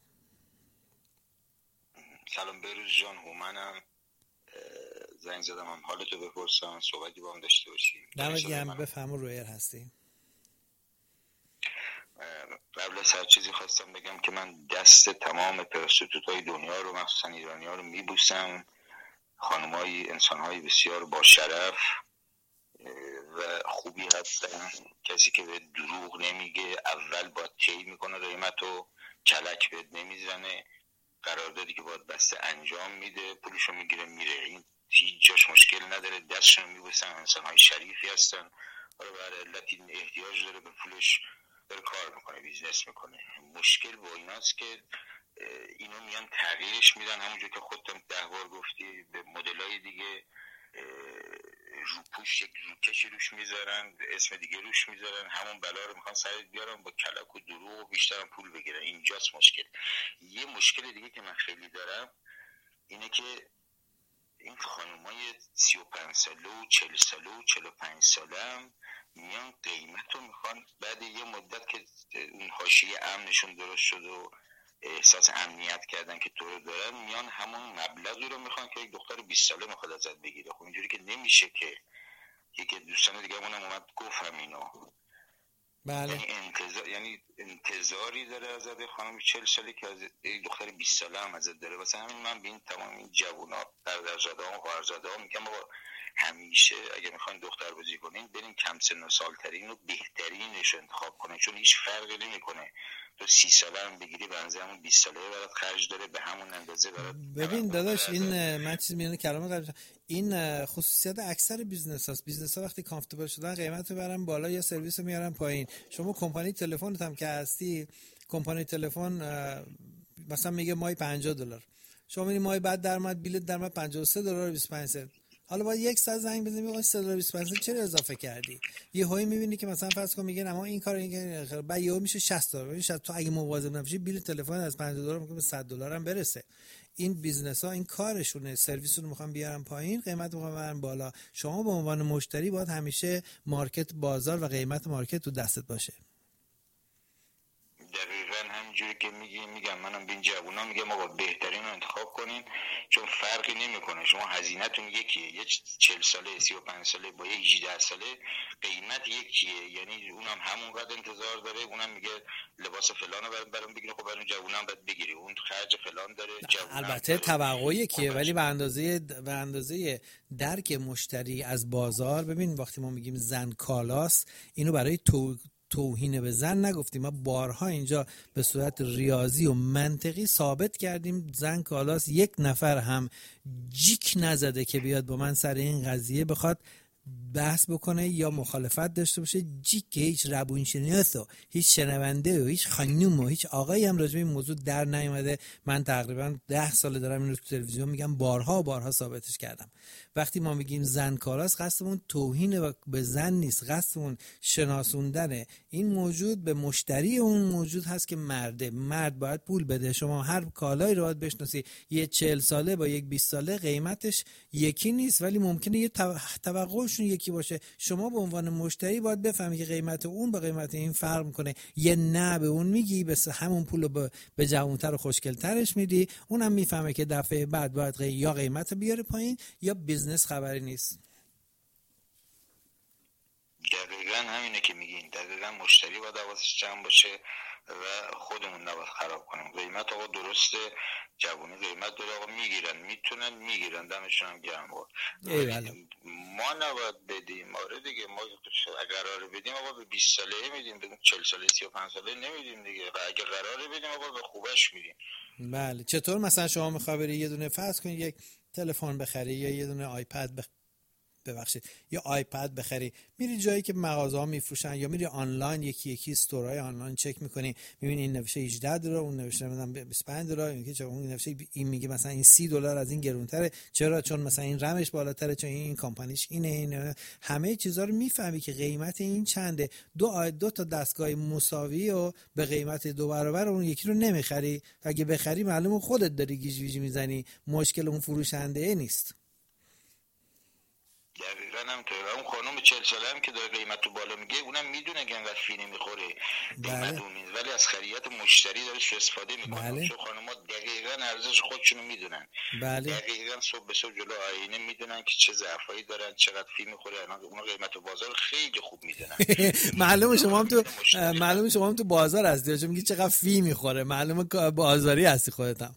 سلام بهروز جان، هومنم. زنگ زدم هم حالتو بپرسم، صحبتی با هم داشته باشیم. دمت گرم، بفرما رو ایر هستی. قبل از هر چیزی خواستم بگم که من دست تمام پراستیتوت‌های دنیا رو، مخصوصا ایرانی‌ها رو میبوسم. خانم‌های، انسان‌های بسیار با شرف و خوبی هستن. کسی که به دروغ نمیگه، اول با طی میکنه قیمتو، کلک بهت نمیزنه، قراردادی که باید بسته انجام میده، پولشو میگیره میره. این هیچ جاش مشکل نداره، دستشون میبوسم. انسان‌های شریفی هستن. حالا برای علتی احتیاج داره به پولش، داره کار میکنه، بیزنس میکنه. مشکل با ایناست که اینو میان تغییرش میدن، همونجور که خودتم 10 بار گفتی، به مدلای دیگه روپوش یک روکشی روش میذارن، اسم دیگه روش میذارن، همون بلا رو میخوان سرت بیارن با کلک و دروغ و بیشترم پول بگیرن. اینجاست مشکل. یه مشکل دیگه که من خیلی دارم اینه که این خانومای 35 ساله و 40 ساله و 45 ساله هم میان قیمت رو میخوان، بعد یه مدت که اون حاشیه امنشون درست شد و احساس امنیت کردن که تو رو دارن، میان همون مبلغی رو میخوان که یک دختر 20 ساله میخواد ازت بگیره. خب اینجوری که نمیشه. که یکی دوستان دیگه منم اومد گفت همینو. بله. یعنی انتظاری داره ازت خانم 40 ساله که از یک دختر 20 ساله هم ازت داره. واسه همین من به این تمام این جوونا، برادرزاده‌ها و خواهرزاده‌ها میگم آقا همیشه اگه میخواین دختر بازی کنین، برین کم سن و سالترین و بهترینش رو انتخاب کنین، چون هیچ فرقی نمیکنه تو 30 ساله هم بگیری به اندازه همون 20 ساله برات خرج داره، به همون اندازه برات. ببین داداش، این من چیز میونه کلام این خصوصیت اکثر بیزنس هاست. بیزنس ها وقتی کامفتبل شدن قیمت رو برن بالا یا سرویس رو میارن پایین. شما کمپانی تلفنت هم که هستی، کمپانی تلفن مثلا میگه ماهی $50، شما میگی ماهی بعد درآمد بیل درآمد $53.25. حالا باید یک ساعت زنگ بزنی میگه $3.25 چرا اضافه کردی؟ یه هایی میبینی که مثلا فرض کن میگن اما این کار این بعد یهو میشه $60. ببین تو اگه مواظب نباشی بیل تلفن از $50 ممکنه به $100 هم برسه. این بیزنس ها این کارشونه، سرویسشون رو میخوان بیارن پایین، قیمت میخوان ببرن بالا. شما به عنوان مشتری باید همیشه مارکت، بازار و قیمت مارکت تو دستت باشه. دقیقاً همینجوری که میگم منم به این جوونا میگم آقا بهترین رو انتخاب کنین، چون فرقی نمیکنه. شما هزینه‌تون یکیه، یه 40 ساله 35 ساله با یه 18 ساله قیمت یکیه، یعنی اونم همونقدر انتظار داره، اونم میگه لباس فلانو برام بگیره، خب برای جوونم باید بگیری، اون خرج فلان داره. البته توقع یکیه ولی به اندازه درک مشتری از بازار. ببین وقتی ما میگیم زن کالاست، اینو برای توهین به زن نگفتیم. ما بارها اینجا به صورت ریاضی و منطقی ثابت کردیم زن کالاست. یک نفر هم جیک نزده که بیاد با من سر این قضیه بخواد بحث بکنه یا مخالفت داشته باشه. جیک که هیچ روانشناس و هیچ شنونده و هیچ خانوم و هیچ آقایی هم راجع به این موضوع در نیومده. من تقریبا 10 سال دارم اینو تو تلویزیون میگم، بارها ثابتش کردم. وقتی ما میگیم زن کاراست، قصدمون توهین به زن نیست، قصدمون شناسوندن این موجود به مشتری اون موجود هست که مرد باید پول بده. شما هر کالایی رو باید بشناسی. یه 40 ساله با یک 20 ساله قیمتش یکی نیست، ولی ممکنه یه توقع قیمتشون یکی باشه. شما به عنوان مشتری باید بفهمی که قیمت اون با قیمت این فرق میکنه. یه نه به اون میگی، بس همون پولو به جوانتر و خوشگلترش میدی، اونم میفهمه که دفعه بعد باید یا قیمت بیاره پایین یا بیزنس خبری نیست. دقیقاً همینه که میگین. دقیقاً مشتری باید حواسش جمع باشه و خودمون نباید خراب کنیم. قیمت آقا درسته، جوونی قیمت داره آقا، میگیرن، میتونن میگیرن، دمشون هم گرم. ما نباید بدیم. آره دیگه، ما اگر قراره بدیم آقا به 20 ساله میدیم، به 40 ساله 35 ساله نمیدیم دیگه. و اگر قراره بدیم آقا به خوبش میدیم. بله. چطور مثلا شما میخوای بری یه دونه فرض کن یک تلفن بخری یا یه دونه آیپد یا آیپد بخری، میری جایی که مغازه‌ها میفروشن یا میری آنلاین یکی استورهای آنلاین چک میکنی، میبینی این نوشته 18 دلار، اون نوشته مثلا 25 دلار، اون نوشته این میگه مثلا این 30 دلار از این گرونتره. چرا؟ چون مثلا این رمش بالاتره، چون این کمپانیش اینه. همه چیزا رو میفهمی که قیمت این چنده. دو تا دستگاه مساوی و به قیمت 2 برابر اون یکی رو نمیخری. اگه بخری معلومه خودت داری گیج میزنی، مشکل اون فروشنده نیست. دقیقاً همینطوره. اون خانم 40 ساله هم که داره قیمت رو بالا میگه، اونم میدونه که انقدر فی نمیخوره قیمت اون نیست، ولی از خریت مشتری داره استفاده میکنه. چون خانم‌ها دقیقاً ارزش خودشونو میدونن. دقیقاً صبح به صبح جلو آینه میدونن که چه ضعفایی دارن، چقدر فی میخوره. اونا قیمت بازار خیلی خوب میدونن. معلومه شما هم تو بازار هستی، چون میگی چقدر فی میخوره، معلومه بازاری هستی خودت هم.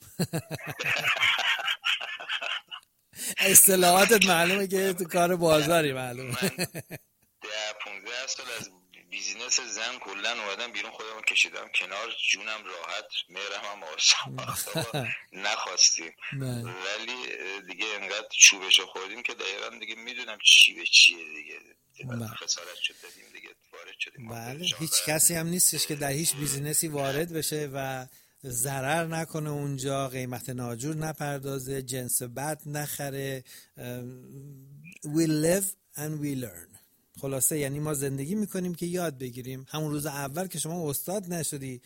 اصطلاحاتت معلومه که تو کار بازاری. معلومه. 15 سال از بیزینس زن کلا اومدم بیرون، خودمو کشیدم کنار، جونم راحت، مهرم هم آسان نخواستیم. ولی دیگه انقدر چوبشو خوردیم که دقیقاً دیگه میدونم چی به چیه دیگه. خسارت شد دادیم دیگه، وارد شدیم. بله. هیچ کسی هم نیستش که در هیچ بیزینسی وارد بشه و ضرر نکنه، اونجا قیمت ناجور نپردازه، جنس بد نخره. We live and we learn. خلاصه یعنی ما زندگی میکنیم که یاد بگیریم. همون روز اول که شما استاد نشدی،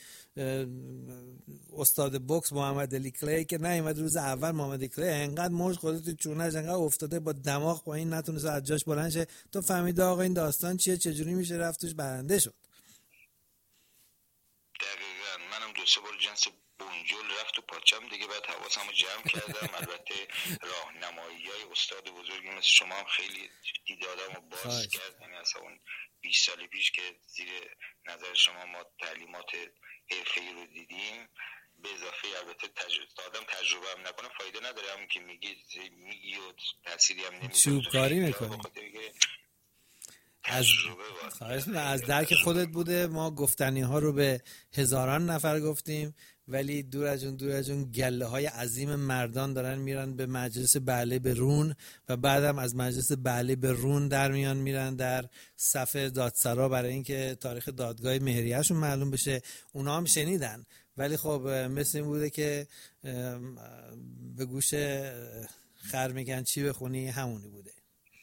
استاد بوکس محمد علی کلی که نیومد روز اول، محمد علی کلی انقدر موج خودت تو چونه‌اش انقدر افتاده با دماغ پایین نتونست از جاش بلند شه، تو فهمیدی آقا این داستان چیه، چجوری میشه رفت توش، برنده شد. منم 2-3 بار جنس بونجل رفت تو پاچم دیگه، بعد حواسمو جمع کردم. البته راهنمایی‌های استاد بزرگی مثل شما هم خیلی دیدادمو باز کرد. یعنی اصلا اون 20 سال پیش که زیر نظر شما ما تعلیمات حرفه‌ای رو دیدیم، به اضافه البته تجربه هم نکنه فایده نداره. همون که میگی و تأثیری هم نمیذاره، چوبکاری میکنی. از درک خودت بوده. ما گفتنی ها رو به هزاران نفر گفتیم، ولی دور از اون گله های عظیم مردان دارن میرن به مجلس بله به رون و بعدم از مجلس بله به رون در میرن در صف دادسرا برای اینکه تاریخ دادگاه مهریه‌شون معلوم بشه. اونا هم شنیدن، ولی خب مثل این بوده که به گوش خر میگن چی بخونی، همونی بوده.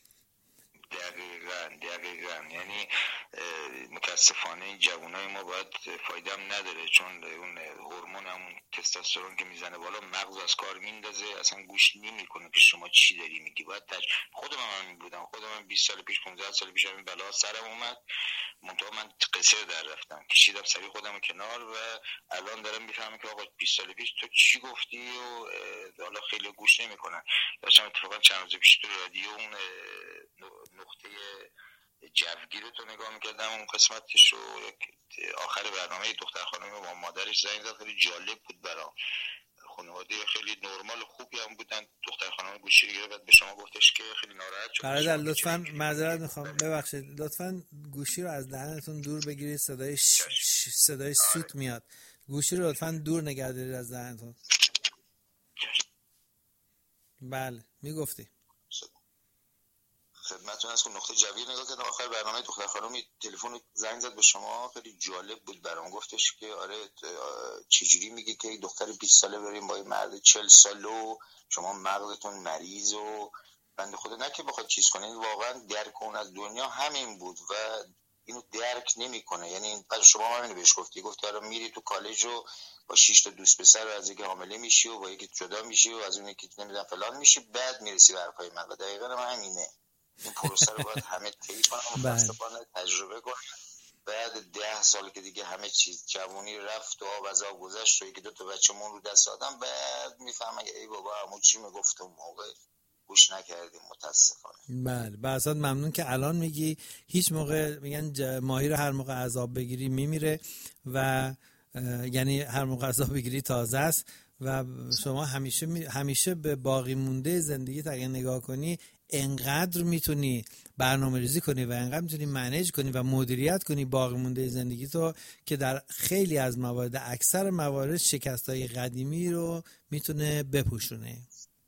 دقیقاً. یعنی متاسفانه این جوانای ما باید فایده هم نداره، چون اون هورمون همون تستوسترون که میزنه بالا، مغز از کار میندازه، اصلا گوش نمیکنه که شما چی داری میگی. باید خودم هم بودم، خودم 20 سال پیش 15 سال پیش این بلا سرم اومد، منتها من قصر در رفتم، کشیدم سری خودم کنار و الان دارم میفهمم که آقا 20 سال پیش تو چی گفتی و حالا خیلی گوش نمیکنن. داشتم اتفاقا چند روز پیش تو رادیو اون نقطه جوگیر رو نگاه میکردم، اون قسمتش رو آخر برنامه دختر خانم با مادرش زنگ زد، خیلی جالب بود برام. خانواده خیلی نرمال خوبی هم بودن. دختر خانم گوشی رو گرفت، بعد به شما گفتش که خیلی ناراحت شد. برادر لطفاً معذرت میخوام، ببخشید، لطفاً گوشی رو از دهنتون دور بگیرید، صدای سوت میاد. گوشی رو لطفاً دور نگه دارید از دهنتون. بله میگفتی. خدمتتون از نقطه جویر نگاه کردم، آخر برنامه دختر خانم تلفن زنگ زد به شما، خیلی جالب بود برام. گفتش که آره چجوری میگی که دختر 20 ساله بریم با مرد 40 سالو، شما مغزتون مریض و بنده خدا نه که بخواد چیز کنه، واقعا درک اون از دنیا همین بود و اینو درک نمیکنه. یعنی بعد شما همین بهش گفتی آره میری تو کالج و با 6 تا دوست پسر و از یکی حامله میشی و با یکی جدا میشی و از اون یکی نمیدونم فلان میشی، بعد میرسی به حرفای من و دقیقاً همینه. این پروسه رو باید همه طی کنن، متاسفانه تجربه کنن. بعد 10 سال که دیگه همه چیز جوانی رفت و آب از آب گذشت و یکی دو تا بچه‌مون رو دست دادم، بعد میفهمن ای بابا عمو چی میگفت اون موقع گوش نکردیم متاسفانه. بله بسات ممنون که الان میگی. هیچ موقع میگن ماهی رو هر موقع عذاب بگیری میمیره و یعنی هر موقع عذاب بگیری تازه است و شما همیشه به باقی مونده زندگی اگه نگاه کنی انقدر میتونی برنامه ریزی کنی و انقدر میتونی منیج کنی و مدیریت کنی باقی مونده زندگی تو که در خیلی از موارد، اکثر موارد، شکستای قدیمی رو میتونه بپوشونه.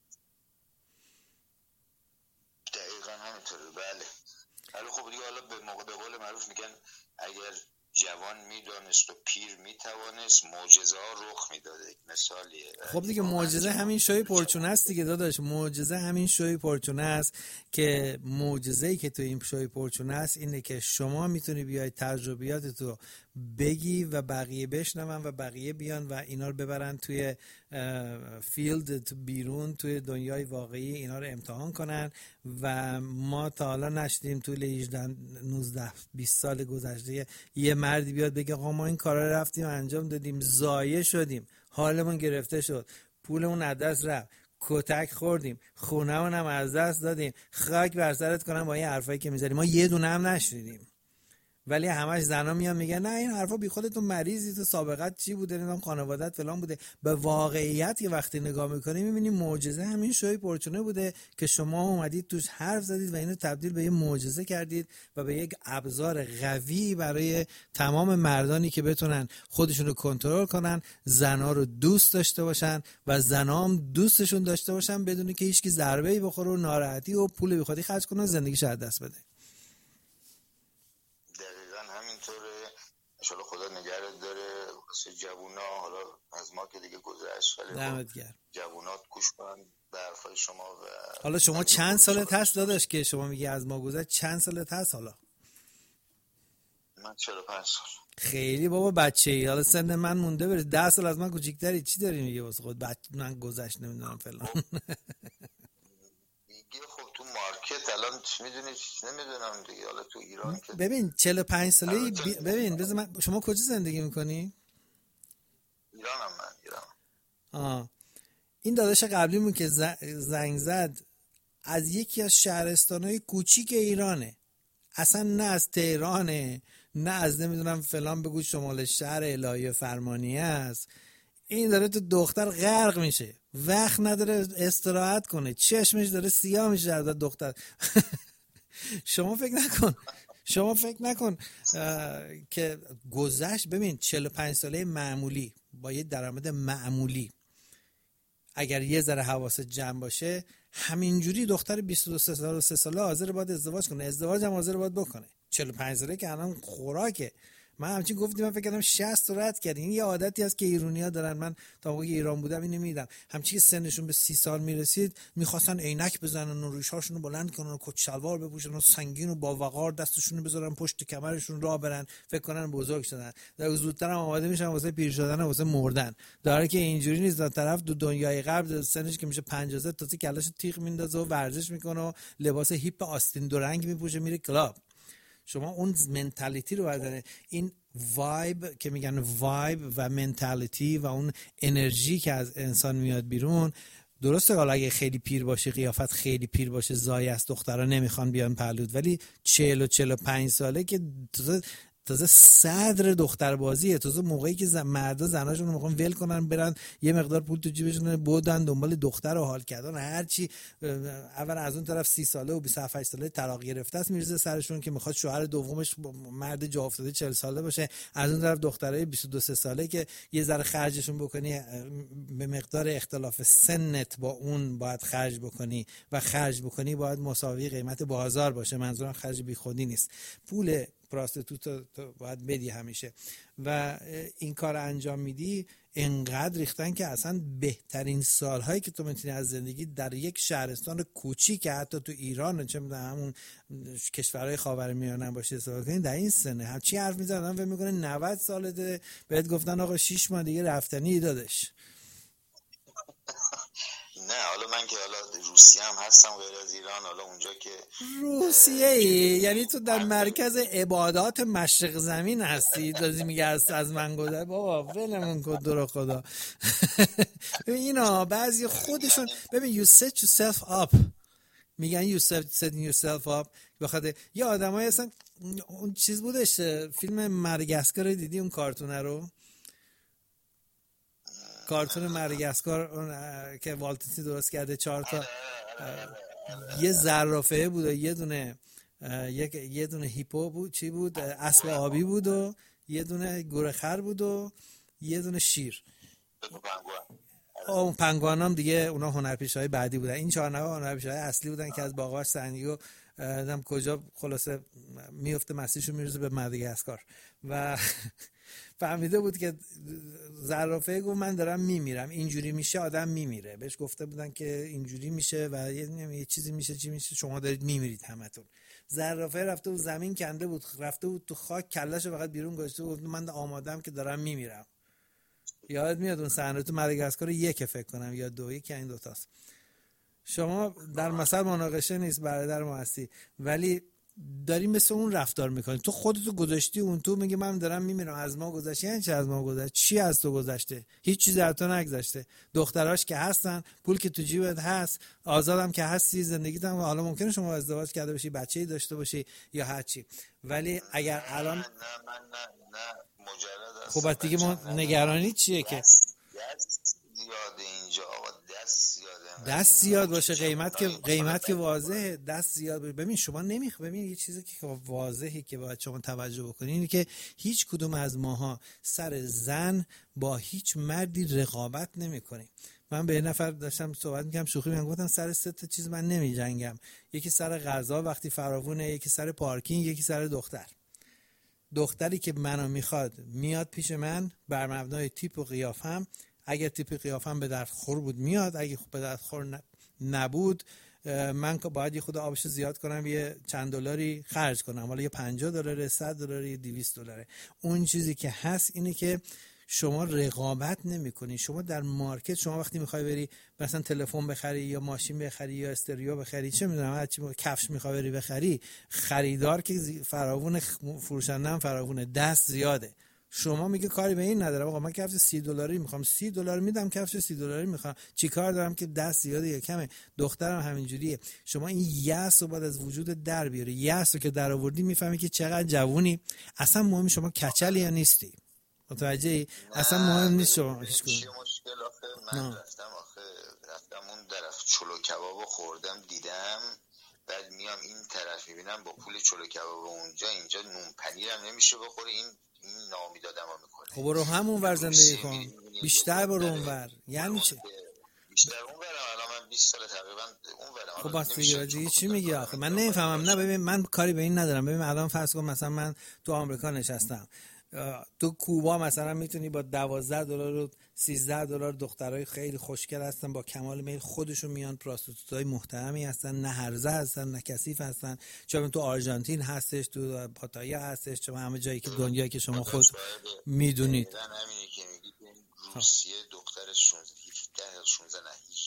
دقیقا همینطوره. بله. ولی خب دیگه حالا به قول معروف میگن اگر جوان میدانست و پیر میتوانست معجزه ها رخ میداده. مثالیه. خب دیگه معجزه همین شوی پرچونه است دیگه داداش. معجزه همین شوی پرچونه است که معجزه‌ای که تو این شوی پرچونه است اینه که شما میتونی بیای تجربیاتتو بگی و بقیه بشنون و بقیه بیان و اینا رو ببرن توی فیلد، تو بیرون، توی دنیای واقعی اینا رو امتحان کنن. و ما تا حالا نشدیم توی 18 19 20 سال گذشته یه مردی بیاد بگه آقا ما این کارا رو رفتیم انجام دادیم، ضایع شدیم، حالمون گرفته شد، پولمون از دست رفت، کتک خوردیم، خونمون هم از دست دادیم، خاک بر سرت کنم با این حرفایی که میذاری. ما یه دونه هم نشنیدیم. ولی همش زنا میان میگن نه این حرفا بی خودت، تو مریضی، تو سابقت چی بوده، نمیدونم خانواده‌ات فلان بوده. به واقعیت که وقتی نگاه میکنی میبینی معجزه همین شوی پرچونه بوده که شما اومدید توش حرف زدید و اینو تبدیل به یه معجزه کردید و به یک ابزار قوی برای تمام مردانی که بتونن خودشون رو کنترل کنن، زنا رو دوست داشته باشن و زنا هم دوستشون داشته باشن بدون که هیچکی ضربه‌ای بخوره و ناراحتی و پول بی خودی خرج کنه و زندگیش از دست بده. انشالله خدا نگهدار داره واسه جوونا. حالا از ما که دیگه گذشت، ولی جوونات گوش کنن به حرفای شما. و حالا شما چند سالت هست داداش که شما میگی از ما گذشت؟ چند سالت هست حالا؟ من 45 سال. خیلی بابا بچه‌ای. حالا سن من مونده بره، 10 سال از من کوچیک‌تری. چی داری میگی واسه خود؟ من گذشت نمیدونم فلان. خب تو مارکت الان میدونی، نمیدونم دیگه، حالا تو ایران که ببین 45 ساله‌ای ببین بذار من، شما کجا زندگی میکنی؟ ایرانم. من ایران. این داداش قبلیمون که زنگ زد از یکی از شهرستان‌های کوچیک ایرانه، اصلا نه از تهرانه نه از نمیدونم فلان بگو شمال شهر الهی فرمانیه است. این داره تو دختر غرق میشه، وقت نداره استراحت کنه، چشمش داره سیاه میشه از دختر. شما فکر نکن که گذشت. ببین 45 ساله معمولی با یه درآمد معمولی اگر یه ذره حواست جمع باشه همینجوری دختر 22 ساله و 3 ساله حاضر باید ازدواج کنه، ازدواج هم حاضر باید بکنه. 45 ساله که الان خوراکه. من همچین گفتیم، من فکر کردم 60 رد کردین. این یه عادتی هست که ایرانی‌ها دارن. من تا موقعی ایران بودم اینو میدیدم، همچین که سنشون به 30 سال میرسید میخواستن عینک بزنن و ریشاشون رو بلند کنن و کت شلوار بپوشن و سنگین و با وقار دستشون رو بذارن پشت کمرشون راه برن، فکر کنن بزرگ شدن. در زودتر هم آماده میشن واسه پیر شدن و واسه مردن. داره که اینجوری نیست. در طرف دو دنیای غرب سنش که میشه 50 تازه کلاشو تیغ میندازه و ورزش میکنه و لباس هیپ آستین دو رنگ میپوشه میره کلاب. شما اون منتالیتی رو برداره، این وایب که میگن وایب و منتالیتی و اون انرژی که از انسان میاد بیرون. درسته حالا اگه خیلی پیر باشه، قیافت خیلی پیر باشه، زایه است، دخترها نمیخوان بیان پهلوت، ولی 40 و 45 ساله که تازه صدر دختر بازیه، تازه موقعی که مردا زناشون رو میخوان ول کنن برن یه مقدار پول تو جیبشون بودن دنبال دختر و حال کردن هر چی. اول از اون طرف 30 ساله و 27 ساله طلاق گرفته است میرزه سرشون که میخواد شوهر دومش مرد جا افتاده 40 ساله باشه. از اون طرف دخترای 22 ساله که یه ذره خرجشون بکنی به مقدار اختلاف سنت با اون باید خرج بکنی و خرج بکنی باید مساوی قیمت بازار باشه. منظورم خرج بیخودی نیست. پول پراستیتوت باید بدی همیشه و این کار انجام میدی. انقدر ریختن که اصلا بهترین سالهایی که تو میتونی از زندگی در یک شهرستان کوچیک که حتی تو ایران چه میدونم همون کشورهای خاورمیانه باشه استفاده کنی در این سنه. هم چی حرف میزنن فکر میکنه 90 سالته بهت گفتن آقا 6 ماه دیگه رفتنی دادش. نه حالا من که حالا روسیه هم هستم غیر از ایران، حالا اونجا که روسیه ای یعنی تو در مرکز عبادات مشرق زمین هستی، دازی میگه از من گذر. بابا ولمون کن درو خدا. اینا بعضی خودشون ببین you set yourself up، میگن you setting yourself up. بخاطر یه آدمایی هستن، اون چیز بودش فیلم مدگاسکار دیدی اون کارتونه رو؟ کارتون مدگاسکار که والت دیسنی درست کرده، 4 تا یه زرافه بود و یه دونه هیپو بود، چی بود، اسب آبی بود و یه دونه گورخر بود و یه دونه شیر. اون پنگوانام دیگه اونا هنرپیشه‌های بعدی بودن. این 4 نفر هنرپیشه‌های اصلی بودن که از باغاش سنگیو دم کجا خلاصه میفته مسیرشو میرسه به مدگاسکار و فهمیده بود که زرافه گفت من دارم میمیرم، اینجوری میشه آدم میمیره. بهش گفته بودن که اینجوری میشه و یه چیزی میشه، چی میشه، شما دارید میمیرید همتون. زرافه رفته بود زمین کنده بود، رفته بود تو خاک، کلهشو فقط بیرون گذاشته بود، من آمادم که دارم میمیرم. یادت میاد اون صحنه تو مدگاسکار 1 فکر کنم یا 2، یکی این دوتاست. شما در مثل مناقشه نیست برادر ما هستی، ولی داری مثل اون رفتار میکنی. تو خودتو گذاشتی اون تو، میگه من دارم میمیرم، از ما گذشته. یعنی چی از ما گذشته؟ چی از تو گذشته؟ هیچ چیزی از تو نگذشته. دختراش که هستن، پول که تو جیبت هست، آزادم که هستی، زندگیت هم حالا ممکنه شما ازدواج کرده باشی، بچه‌ای داشته باشی یا هر چی، ولی اگر الان نه مجرد خب بعد دیگه ما نگرانی چیه که زیاده اینجا آقا، دست زیاد باشه، قیمت که واضحه، دست زیاد باشه. ببین شما ببین یه چیزی که واضحه که باید شما توجه بکنید اینه که هیچ کدوم از ماها سر زن با هیچ مردی رقابت نمی‌کنیم. من به یه نفر داشتم صحبت می‌کردم، شوخی می‌گفتم گفتم سر 3 تا چیز من نمی‌جنگم، یکی سر غذا وقتی فراوونه، یکی سر پارکینگ، یکی سر دختری که منو میخواد میاد پیش من بر مبنای تیپ و قیافم. اگر تیپ قیافم به درد خور بود میاد، اگه به درد خور نبود من باید یه خود آبش زیاد کنم، یه چند دلاری خرج کنم، حالا یه $50، $100، $200. اون چیزی که هست اینه که شما رقابت نمی‌کنی. شما در مارکت، شما وقتی می‌خوای بری مثلا تلفن بخری یا ماشین بخری یا استریو بخری، چه می‌دونم هر چی، کفش می‌خوای بری بخری، خریدار که فراوون، فروشنده هم فراوونه، دست زیاده. شما میگه کاری به این ندارم، آقا من کفش $30 میخوام، $30 میدم، کفش $30 میخوام، چیکار دارم که دست زیاده یا کمه؟ دخترم همینجوریه. شما این یأس رو باید از وجود در بیاری. یأس رو که در آوردی میفهمی که چقدر جوونی. اصلا مهم شما کچلی یا نیستی، متوجهی؟ اصلا مهم نیست شما هیچ کدوم. مشکل آخه من رفتم اون طرف چلو کبابو خوردم دیدم، بعد میام این طرف میبینم با پول چلو کباب اونجا، اینجا نون پنیرم نمیشه بخوری، این نامیدادم رو میکنه. خب برو همون ور زندگی کن، بیشتر برو اون ور. یعنی چه؟ بیشتر اون ورم، الان من 20 سال تقریبا اون ورم. خب بس دیگه چی میگی آخه؟ من نمیفهمم. نه ببین من کاری به این ندارم. ببین الان فرض کن مثلا من تو آمریکا نشستم، تو کوبا مثلا میتونی با $12 و $13 دخترای خیلی خوشگل هستن، با کمال میل خودشون میان، پراستیتوتای محترمی هستن، نه هرزه هستن نه کثیف هستن. چون تو آرژانتین هستش، تو پاتایا هستش، چون همه جایی که دنیایی که شما خود میدونید. همینه که میگید روسیه دختر 16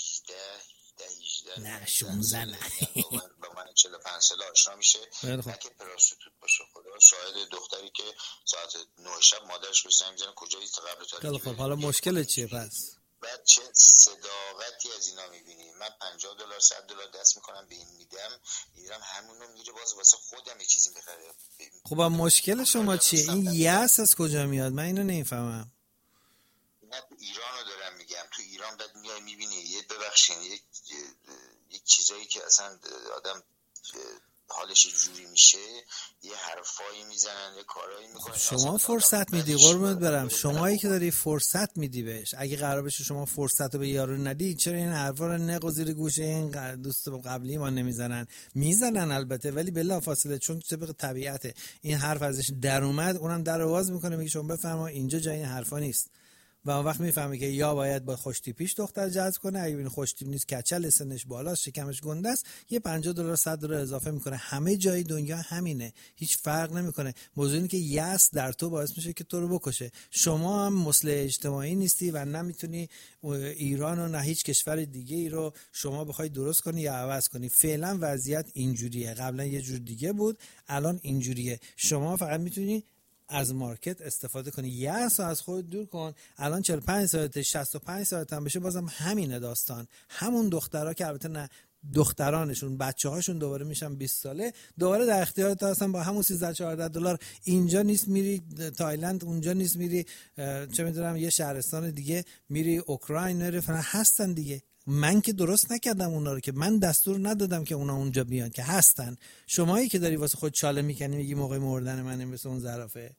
نه 16 نه با من 45 سال آشنا میشه، نه که پراستیتوت باشه. خدا شاهد، دختری که ساعت 9 شب مادرش بهش زنگ میزنه کجایی تا قبل تاریخ. خب حالا مشکل چیه پس؟ بعد چه صداقتی از اینا میبینی. من $50 $100 دست میکنم به این میدم همونو میگیره باز واسه خودم یه چیزی بخره. خب مشکل شما چیه؟ این یأس از کجا میاد؟ من اینو نمیفهمم. نه ایرانو دارم میگم. تو ایران بعد میای میبینی یه ببخشید یک چیزایی که اصلا آدم حالش جوری میشه، یه حرفایی میزنن، یه کارایی میکنن. شما فرصت میدی قربونت برم، شمایی که داری فرصت میدی بهش. اگه قرار بشه شما فرصت رو به یارو ندی، چرا این حرفا رو نق زیر گوشه این دوست قبلی ما نمیزنن؟ میزنن البته، ولی بلافاصله، چون طبق طبیعته این حرف ازش در اومد، اونم در آواز میکنه، میگه شما بفرما اینجا جای این حرفا نیست. و اون وقت میفهمه که یا باید با خوشتیپیش دختر جذب کنه، اگه ببینه خوشتیپ نیست، کچل، سنش بالاست، شکمش گنده است، یه $50 $100 اضافه میکنه. همه جای دنیا همینه، هیچ فرق نمیکنه. موضوع اینه که یأس در تو باعث میشه که تو رو بکشه. شما هم مصلح اجتماعی نیستی و نمیتونی ایران و نه هیچ کشور دیگه ای رو شما بخوای درست کنی یا عوض کنی. فعلا وضعیت اینجوریه، قبلا یه جور دیگه بود، الان اینجوریه. شما فقط میتونی از مارکت استفاده کنی. یأس رو از خود دور کن. الان 45 سالته، 65 سالته هم بشه، بازم همینه داستان. همون دخترها که البته نه دخترانشون، بچه‌هاشون دوباره میشن 20 ساله، دوباره در اختیارت هستن با همون $13-14. اینجا نیست میری تایلند، اونجا نیست میری چه میدونم یه شهرستان دیگه، میری اوکراین، هستن دیگه. من که درست نکردم اونا رو، که من دستور ندادم که اونا اونجا بیان، که هستن. شمایی که داری واسه خود چاله میکنی میگی موقع مردن منه مثل اون زرافه.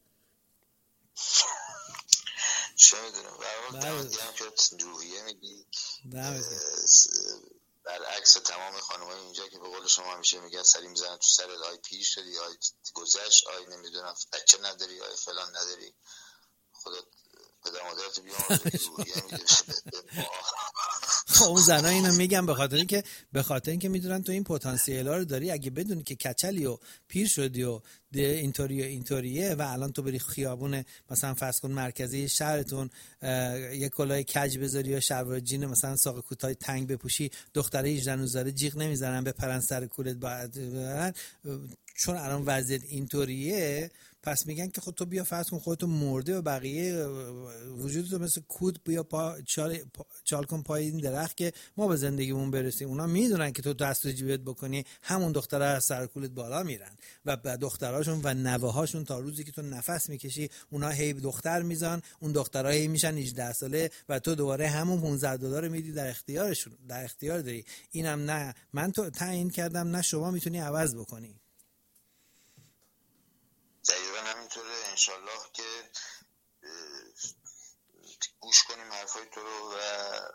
چه میدونم برای که روحیه میگی برعکس تمام خانم‌های اینجا که به قول شما همیشه میگن سری میزنن تو سرت، آی پیر شدی، آی گذشت، آی نمیدونم بچه نداری، آی فلان نداری، خودت پدر مادرت بیام روحیه میگه. اون زنا اینو میگم به خاطر اینکه میدونن تو این پتانسیل ها رو داری. اگه بدونی که کچلی و پیر شدی و اینطوریه و الان تو بری خیابون مثلا فرض کن مرکزی شهرتون یک کلاه کج بذاری یا شلوار جین مثلا ساق کوتاه تنگ بپوشی، دختره 18 19 جیغ نمیزنن بپرن سر کولت بعد، چون الان وضعیت اینطوریه. پس میگن که خود تو بیا فرض کن خودتو مرده و بقیه وجودتو مثل کود بیا چال کن پای این درخت که ما به زندگیمون برسیم. اونا میدونن که تو دست تو جیبت بکنی همون دختره از سر کولت بالا میرن و دختراشون و نوه‌هاشون تا روزی که تو نفس میکشی اونا هی دختر میزان، اون دخترها هی میشن 18 ساله و تو دوباره همون $15 میدی در اختیارشون، در اختیار داری. اینم نه من تو تعیین کردم نه شما میتونی عوض بکنی. دقیقا همینطوره. انشالله که گوش کنیم حرفای تو رو و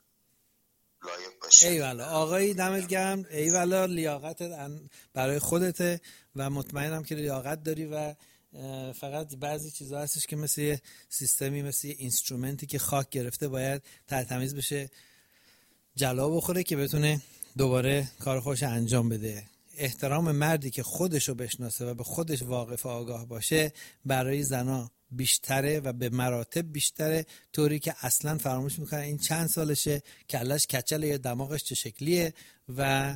لایق باشیم. ایوالا آقایی دمت گرم، ایوالا لیاقتت برای خودته و مطمئنم که لیاقت داری و فقط بعضی چیزا هستش که مثل یه سیستمی، مثل یه اینسترومنتی که خاک گرفته باید تمیز بشه، جلا بخوره که بتونه دوباره کار خوش انجام بده. احترام مردی که خودشو بشناسه و به خودش واقف و آگاه باشه برای زنا بیشتره و به مراتب بیشتره، طوری که اصلا فراموش میکنن این چند سالشه، کلش کچله یا دماغش چه شکلیه. و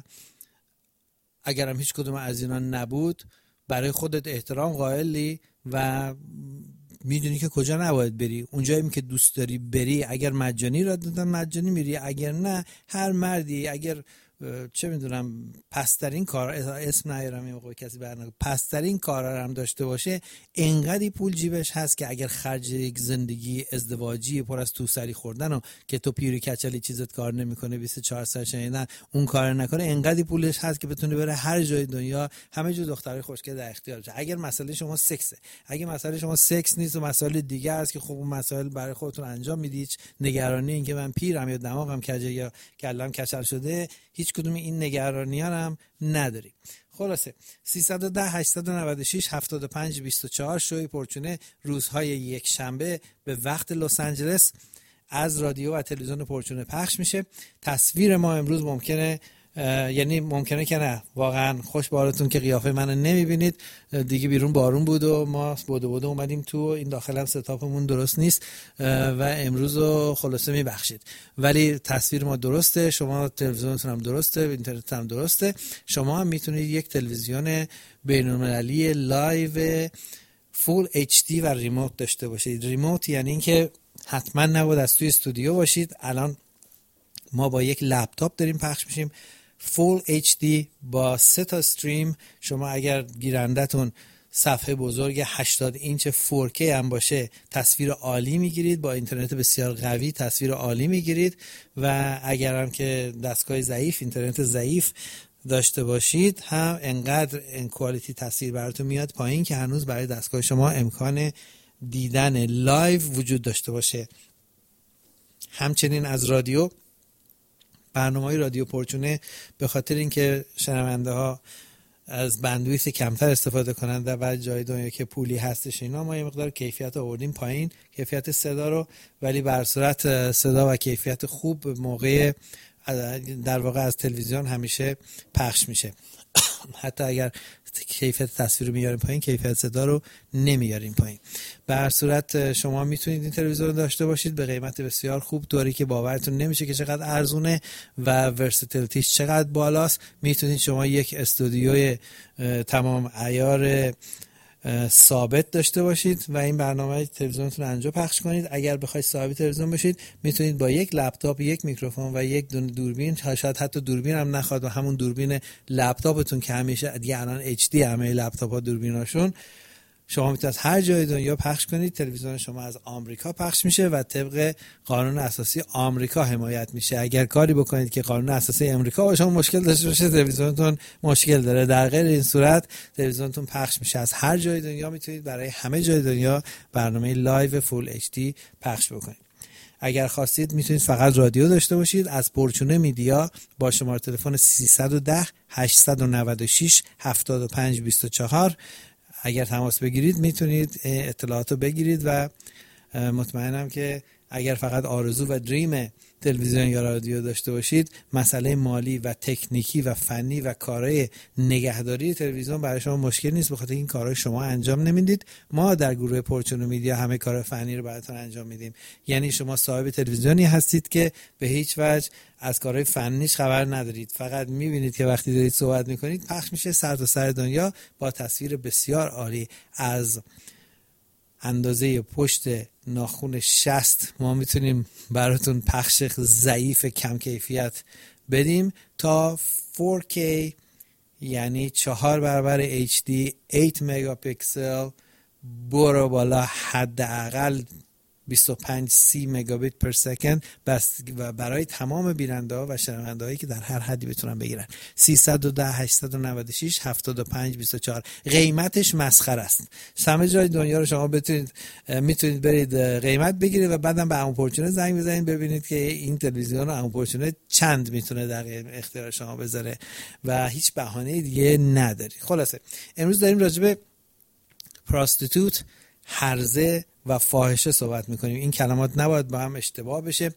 اگرم هیچ کدوم از اینا نبود برای خودت احترام قائلی و میدونی که کجا نباید بری. اونجایی که دوست داری بری، اگر مجانی را دادن مجانی میری، اگر نه هر مردی اگر چه میدونم پسترین کار، اسم نیارم این موقع کسی برنامه، پسترین کارا هم داشته باشه، انقدی پول جیبش هست که اگر خرج یک زندگی ازدواجی پر از توسری خوردن و که تو پیری کچلی چیزت کار نمیکنه 24 ساعت شنیدن اون کار نکنه، انقدی پولش هست که بتونه بره هر جای دنیا همه جو دخترای خوشگل در اختیارشه. اگر مسئله شما سکسه، اگه مسئله شما سکس نیست و مسائل دیگه است که خب اون مسائل برای خودتون انجام میدید، نگرانی این که من پیرم یا دماغم کجه یا کلم کچل شده، هیچ کدوم این نگرانی‌ها هم نداریم. خلاصه 310 896 75 24 شوی پرچونه روزهای یک شنبه به وقت لس آنجلس از رادیو و تلویزیون پرچونه پخش میشه. تصویر ما امروز ممکنه که نه، واقعا خوش به حالتون که قیافه منو نمیبینید دیگه. بیرون بارون بود و ما بوده اومدیم تو، این داخل هم ستاپمون درست نیست و امروز رو خلاصه میبخشید، ولی تصویر ما درسته، شما تلویزیونتون هم درسته، اینترنت هم درسته. شما هم میتونید یک تلویزیون بین‌المللی لایو فول اچ دی و ریموت داشته باشید. ریموت یعنی اینکه حتما نباید از توی استودیو باشید. الان ما با یک لپتاپ داریم پخش میشیم فول اچ دی با 3 تا استریم. شما اگر گیرندتون صفحه بزرگ 80 اینچ 4K هم باشه تصویر عالی میگیرید، با اینترنت بسیار قوی تصویر عالی میگیرید و اگر هم که دستگاه ضعیف، اینترنت ضعیف داشته باشید هم انقدر این کوالیتی تصویر براتون میاد پایین که هنوز برای دستگاه شما امکان دیدن لایو وجود داشته باشه. همچنین از رادیو، برنامه‌های رادیو پرچونه به خاطر اینکه شنونده ها از بندویث کمتر استفاده کنن در بعض جای دنیا که پولی هستش اینا، ما یه مقدار کیفیت آوردیم پایین، کیفیت صدا رو، ولی بر صورت صدا و کیفیت خوب موقع در واقع از تلویزیون همیشه پخش میشه. حتی اگر کیفیت تصویر رو میاریم پایین، کیفیت صدا رو نمیاریم پایین. به هر صورت شما میتونید این تلویزیون رو داشته باشید به قیمت بسیار خوب، طوری که باورتون نمیشه که چقدر ارزونه و ورساتیلیتیش چقدر بالاست. میتونید شما یک استودیوی تمام عیار ثابت داشته باشید و این برنامه تلویزیونتون رو انجا پخش کنید. اگر بخواید صاحب تلویزیون بشید، میتونید با یک لپتاپ، یک میکروفون و یک دونه دوربین، شاید حتی دوربین هم نخواد و همون دوربین لپتاپتون که همیشه دیگه الان HD همه لپتاپ‌ها دوربیناشون، شما میتونید هر جای دنیا پخش کنید. تلویزیون شما از آمریکا پخش میشه و طبق قانون اساسی آمریکا حمایت میشه. اگر کاری بکنید که قانون اساسی آمریکا با شما مشکل داشته باشه، تلویزیونتون مشکل داره. در غیر این صورت تلویزیونتون پخش میشه از هر جای دنیا. میتونید برای همه جای دنیا برنامه لایو فول HD پخش بکنید. اگر خواستید میتونید فقط رادیو داشته باشید. از پورچونه میدیا با شماره تلفن 310 896 7524 اگر تماس بگیرید میتونید اطلاعات رو بگیرید و مطمئنم که اگر فقط آرزو و دریم تلویزیون یا رادیو داشته باشید، مسئله مالی و تکنیکی و فنی و کارهای نگهداری تلویزیون برای شما مشکل نیست، بخاطر این کارهای شما انجام نمیدید. ما در گروه پورچونو میدیا همه کار فنی رو براتون انجام میدیم. یعنی شما صاحب تلویزیونی هستید که به هیچ وجه از کارهای فنیش خبر ندارید، فقط میبینید که وقتی دارید صحبت میکنید پخش میشه سر تا سر دنیا با تصویر بسیار عالی. از اندازه پشت ناخن 60 ما میتونیم براتون پخش ضعیف کم کیفیت بدیم تا 4K، یعنی 4 برابر HD 8 مگاپیکسل، برو بالا حداقل 25-30 مگابیت پر سکند بس و برای تمام بیننده‌ها و شنونده‌هایی که در هر حدی بتونن بگیرن. 310 896 7524 قیمتش مسخره است. همه جای دنیا رو شما میتونید برید قیمت بگیرید و بعدم به عمو پورچونه زنگ بزنید ببینید که این تلویزیون عمو پورچونه چند میتونه در اختیار شما بذاره و هیچ بهانه دیگه نداری. خلاصه امروز داریم راجع به پراستیتوت، هرزه و فاحشه صحبت میکنیم. این کلمات نباید با هم اشتباه بشه.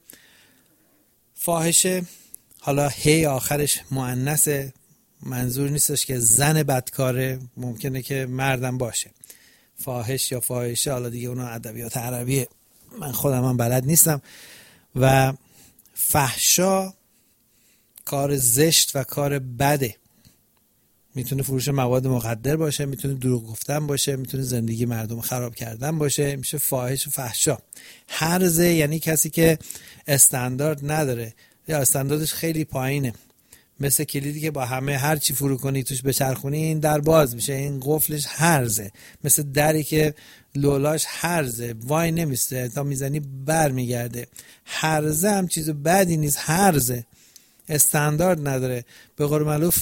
فاحشه، حالا هی آخرش مؤنثه، منظور نیستش که زن بدکاره، ممکنه که مردم باشه. فاحش یا فاحشه، حالا دیگه اونا ادبیات عربیه، من خودم هم بلد نیستم. و فحشا کار زشت و کار بده، میتونه فروش مواد مخدر باشه، میتونه دروغ گفتن باشه، میتونه زندگی مردم خراب کردن باشه، میشه فاحش و فحشا. هرزه یعنی کسی که استاندارد نداره یا استانداردش خیلی پایینه، مثل کلیدی که با همه هر چی فرو کنی توش بچرخونی این در باز میشه، این قفلش هرزه. مثل دری که لولاش هرزه، وای نمیسته تا میزنی بر میگرده. هرزه هم چیز بدی نیست، هرزه استاندارد نداره، به قول معروف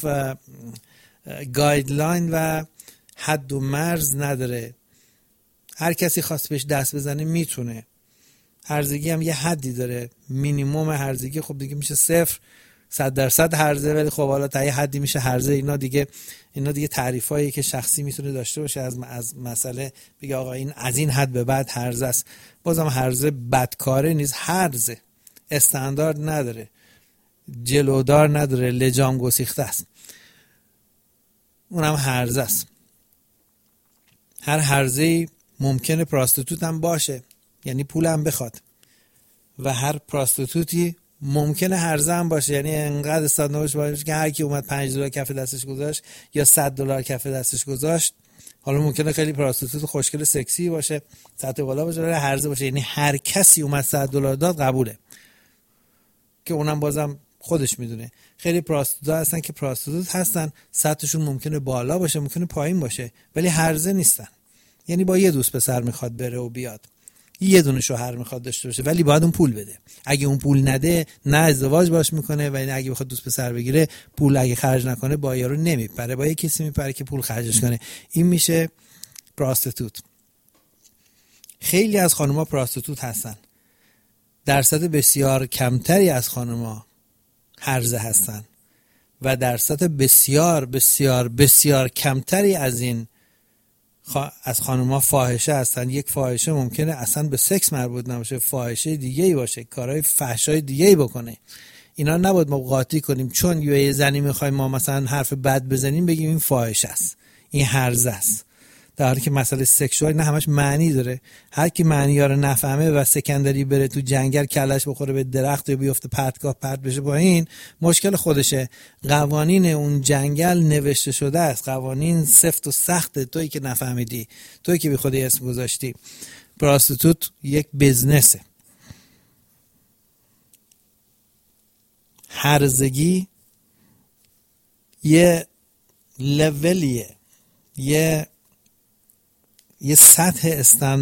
گایدلاین و حد و مرز نداره. هر کسی خواست بهش دست بزنه میتونه. هرزگی هم یه حدی داره، مینیمم هرزگی خب دیگه میشه 0-100% هرزه، ولی خب حالا تا یه حدی میشه هرزه. اینا دیگه تعریفایی که شخصی میتونه داشته باشه از مسئله بگه آقا این از این حد به بعد هرزه است. بازم هرزه بدکاره نیست، هرزه استاندارد نداره، جلودار نداره، لجام گسیخته است، اونم هرزه است. هر هرزه‌ای ممکنه پراستیتوت هم باشه، یعنی پول هم بخواد، و هر پراستیتوتی ممکنه هرزه هم باشه، یعنی انقدر استانداردش باشه که هر کی اومد $5 کف دستش گذاشت یا $100 کف دستش گذاشت. حالا ممکنه خیلی پراستیتوت خوشگل سکسی باشه، سطح بالا باشه، ولی هرزه باشه، یعنی هر کسی اومد $100 داد قبوله، که اونم بازم خودش میدونه. خیلی پراستیتوت هستن که پراستیتوت هستن، سطحشون ممکنه بالا باشه ممکنه پایین باشه، ولی هرزه نیستن. یعنی با یه دوست پسر میخواد بره و بیاد، یه دونه شوهر میخواد داشته باشه، ولی باید اون پول بده. اگه اون پول نده نه ازدواج باش میکنه، و اگه بخواد دوست پسر بگیره پول اگه خرج نکنه با یارو نمیپره، با یه کسی میپره که پول خرجش کنه. این میشه پراستیتوت. خیلی از خانوما پراستیتوت هستن، درصد بسیار کمتری از خانوما هرزه هستن، و در سطح بسیار بسیار بسیار کمتری از این از خانوما فاحشه هستن. یک فاحشه ممکنه اصلا به سکس مربوط نباشه، فاحشه دیگه ای باشه، کارهای فحشای دیگه ای بکنه. اینا نباید ما قاطی کنیم چون یه زنی میخوایم ما مثلا حرف بد بزنیم بگیم این فاحشه است، این هرزه است، در حالی که مسئله سکشوال نه همش معنی داره. هر کی معنی ها رو نفهمه و سکندری بره تو جنگل کلش بخوره به درخت یا بیفته پرتگاه پرت بشه پایین، مشکل خودشه. قوانین اون جنگل نوشته شده است، قوانین سفت و سخته، تویی که نفهمیدی، تویی که بی خودی اسم گذاشتی. پراستیتوت یک بزنسه. هرزگی یه لولیه، یه سطح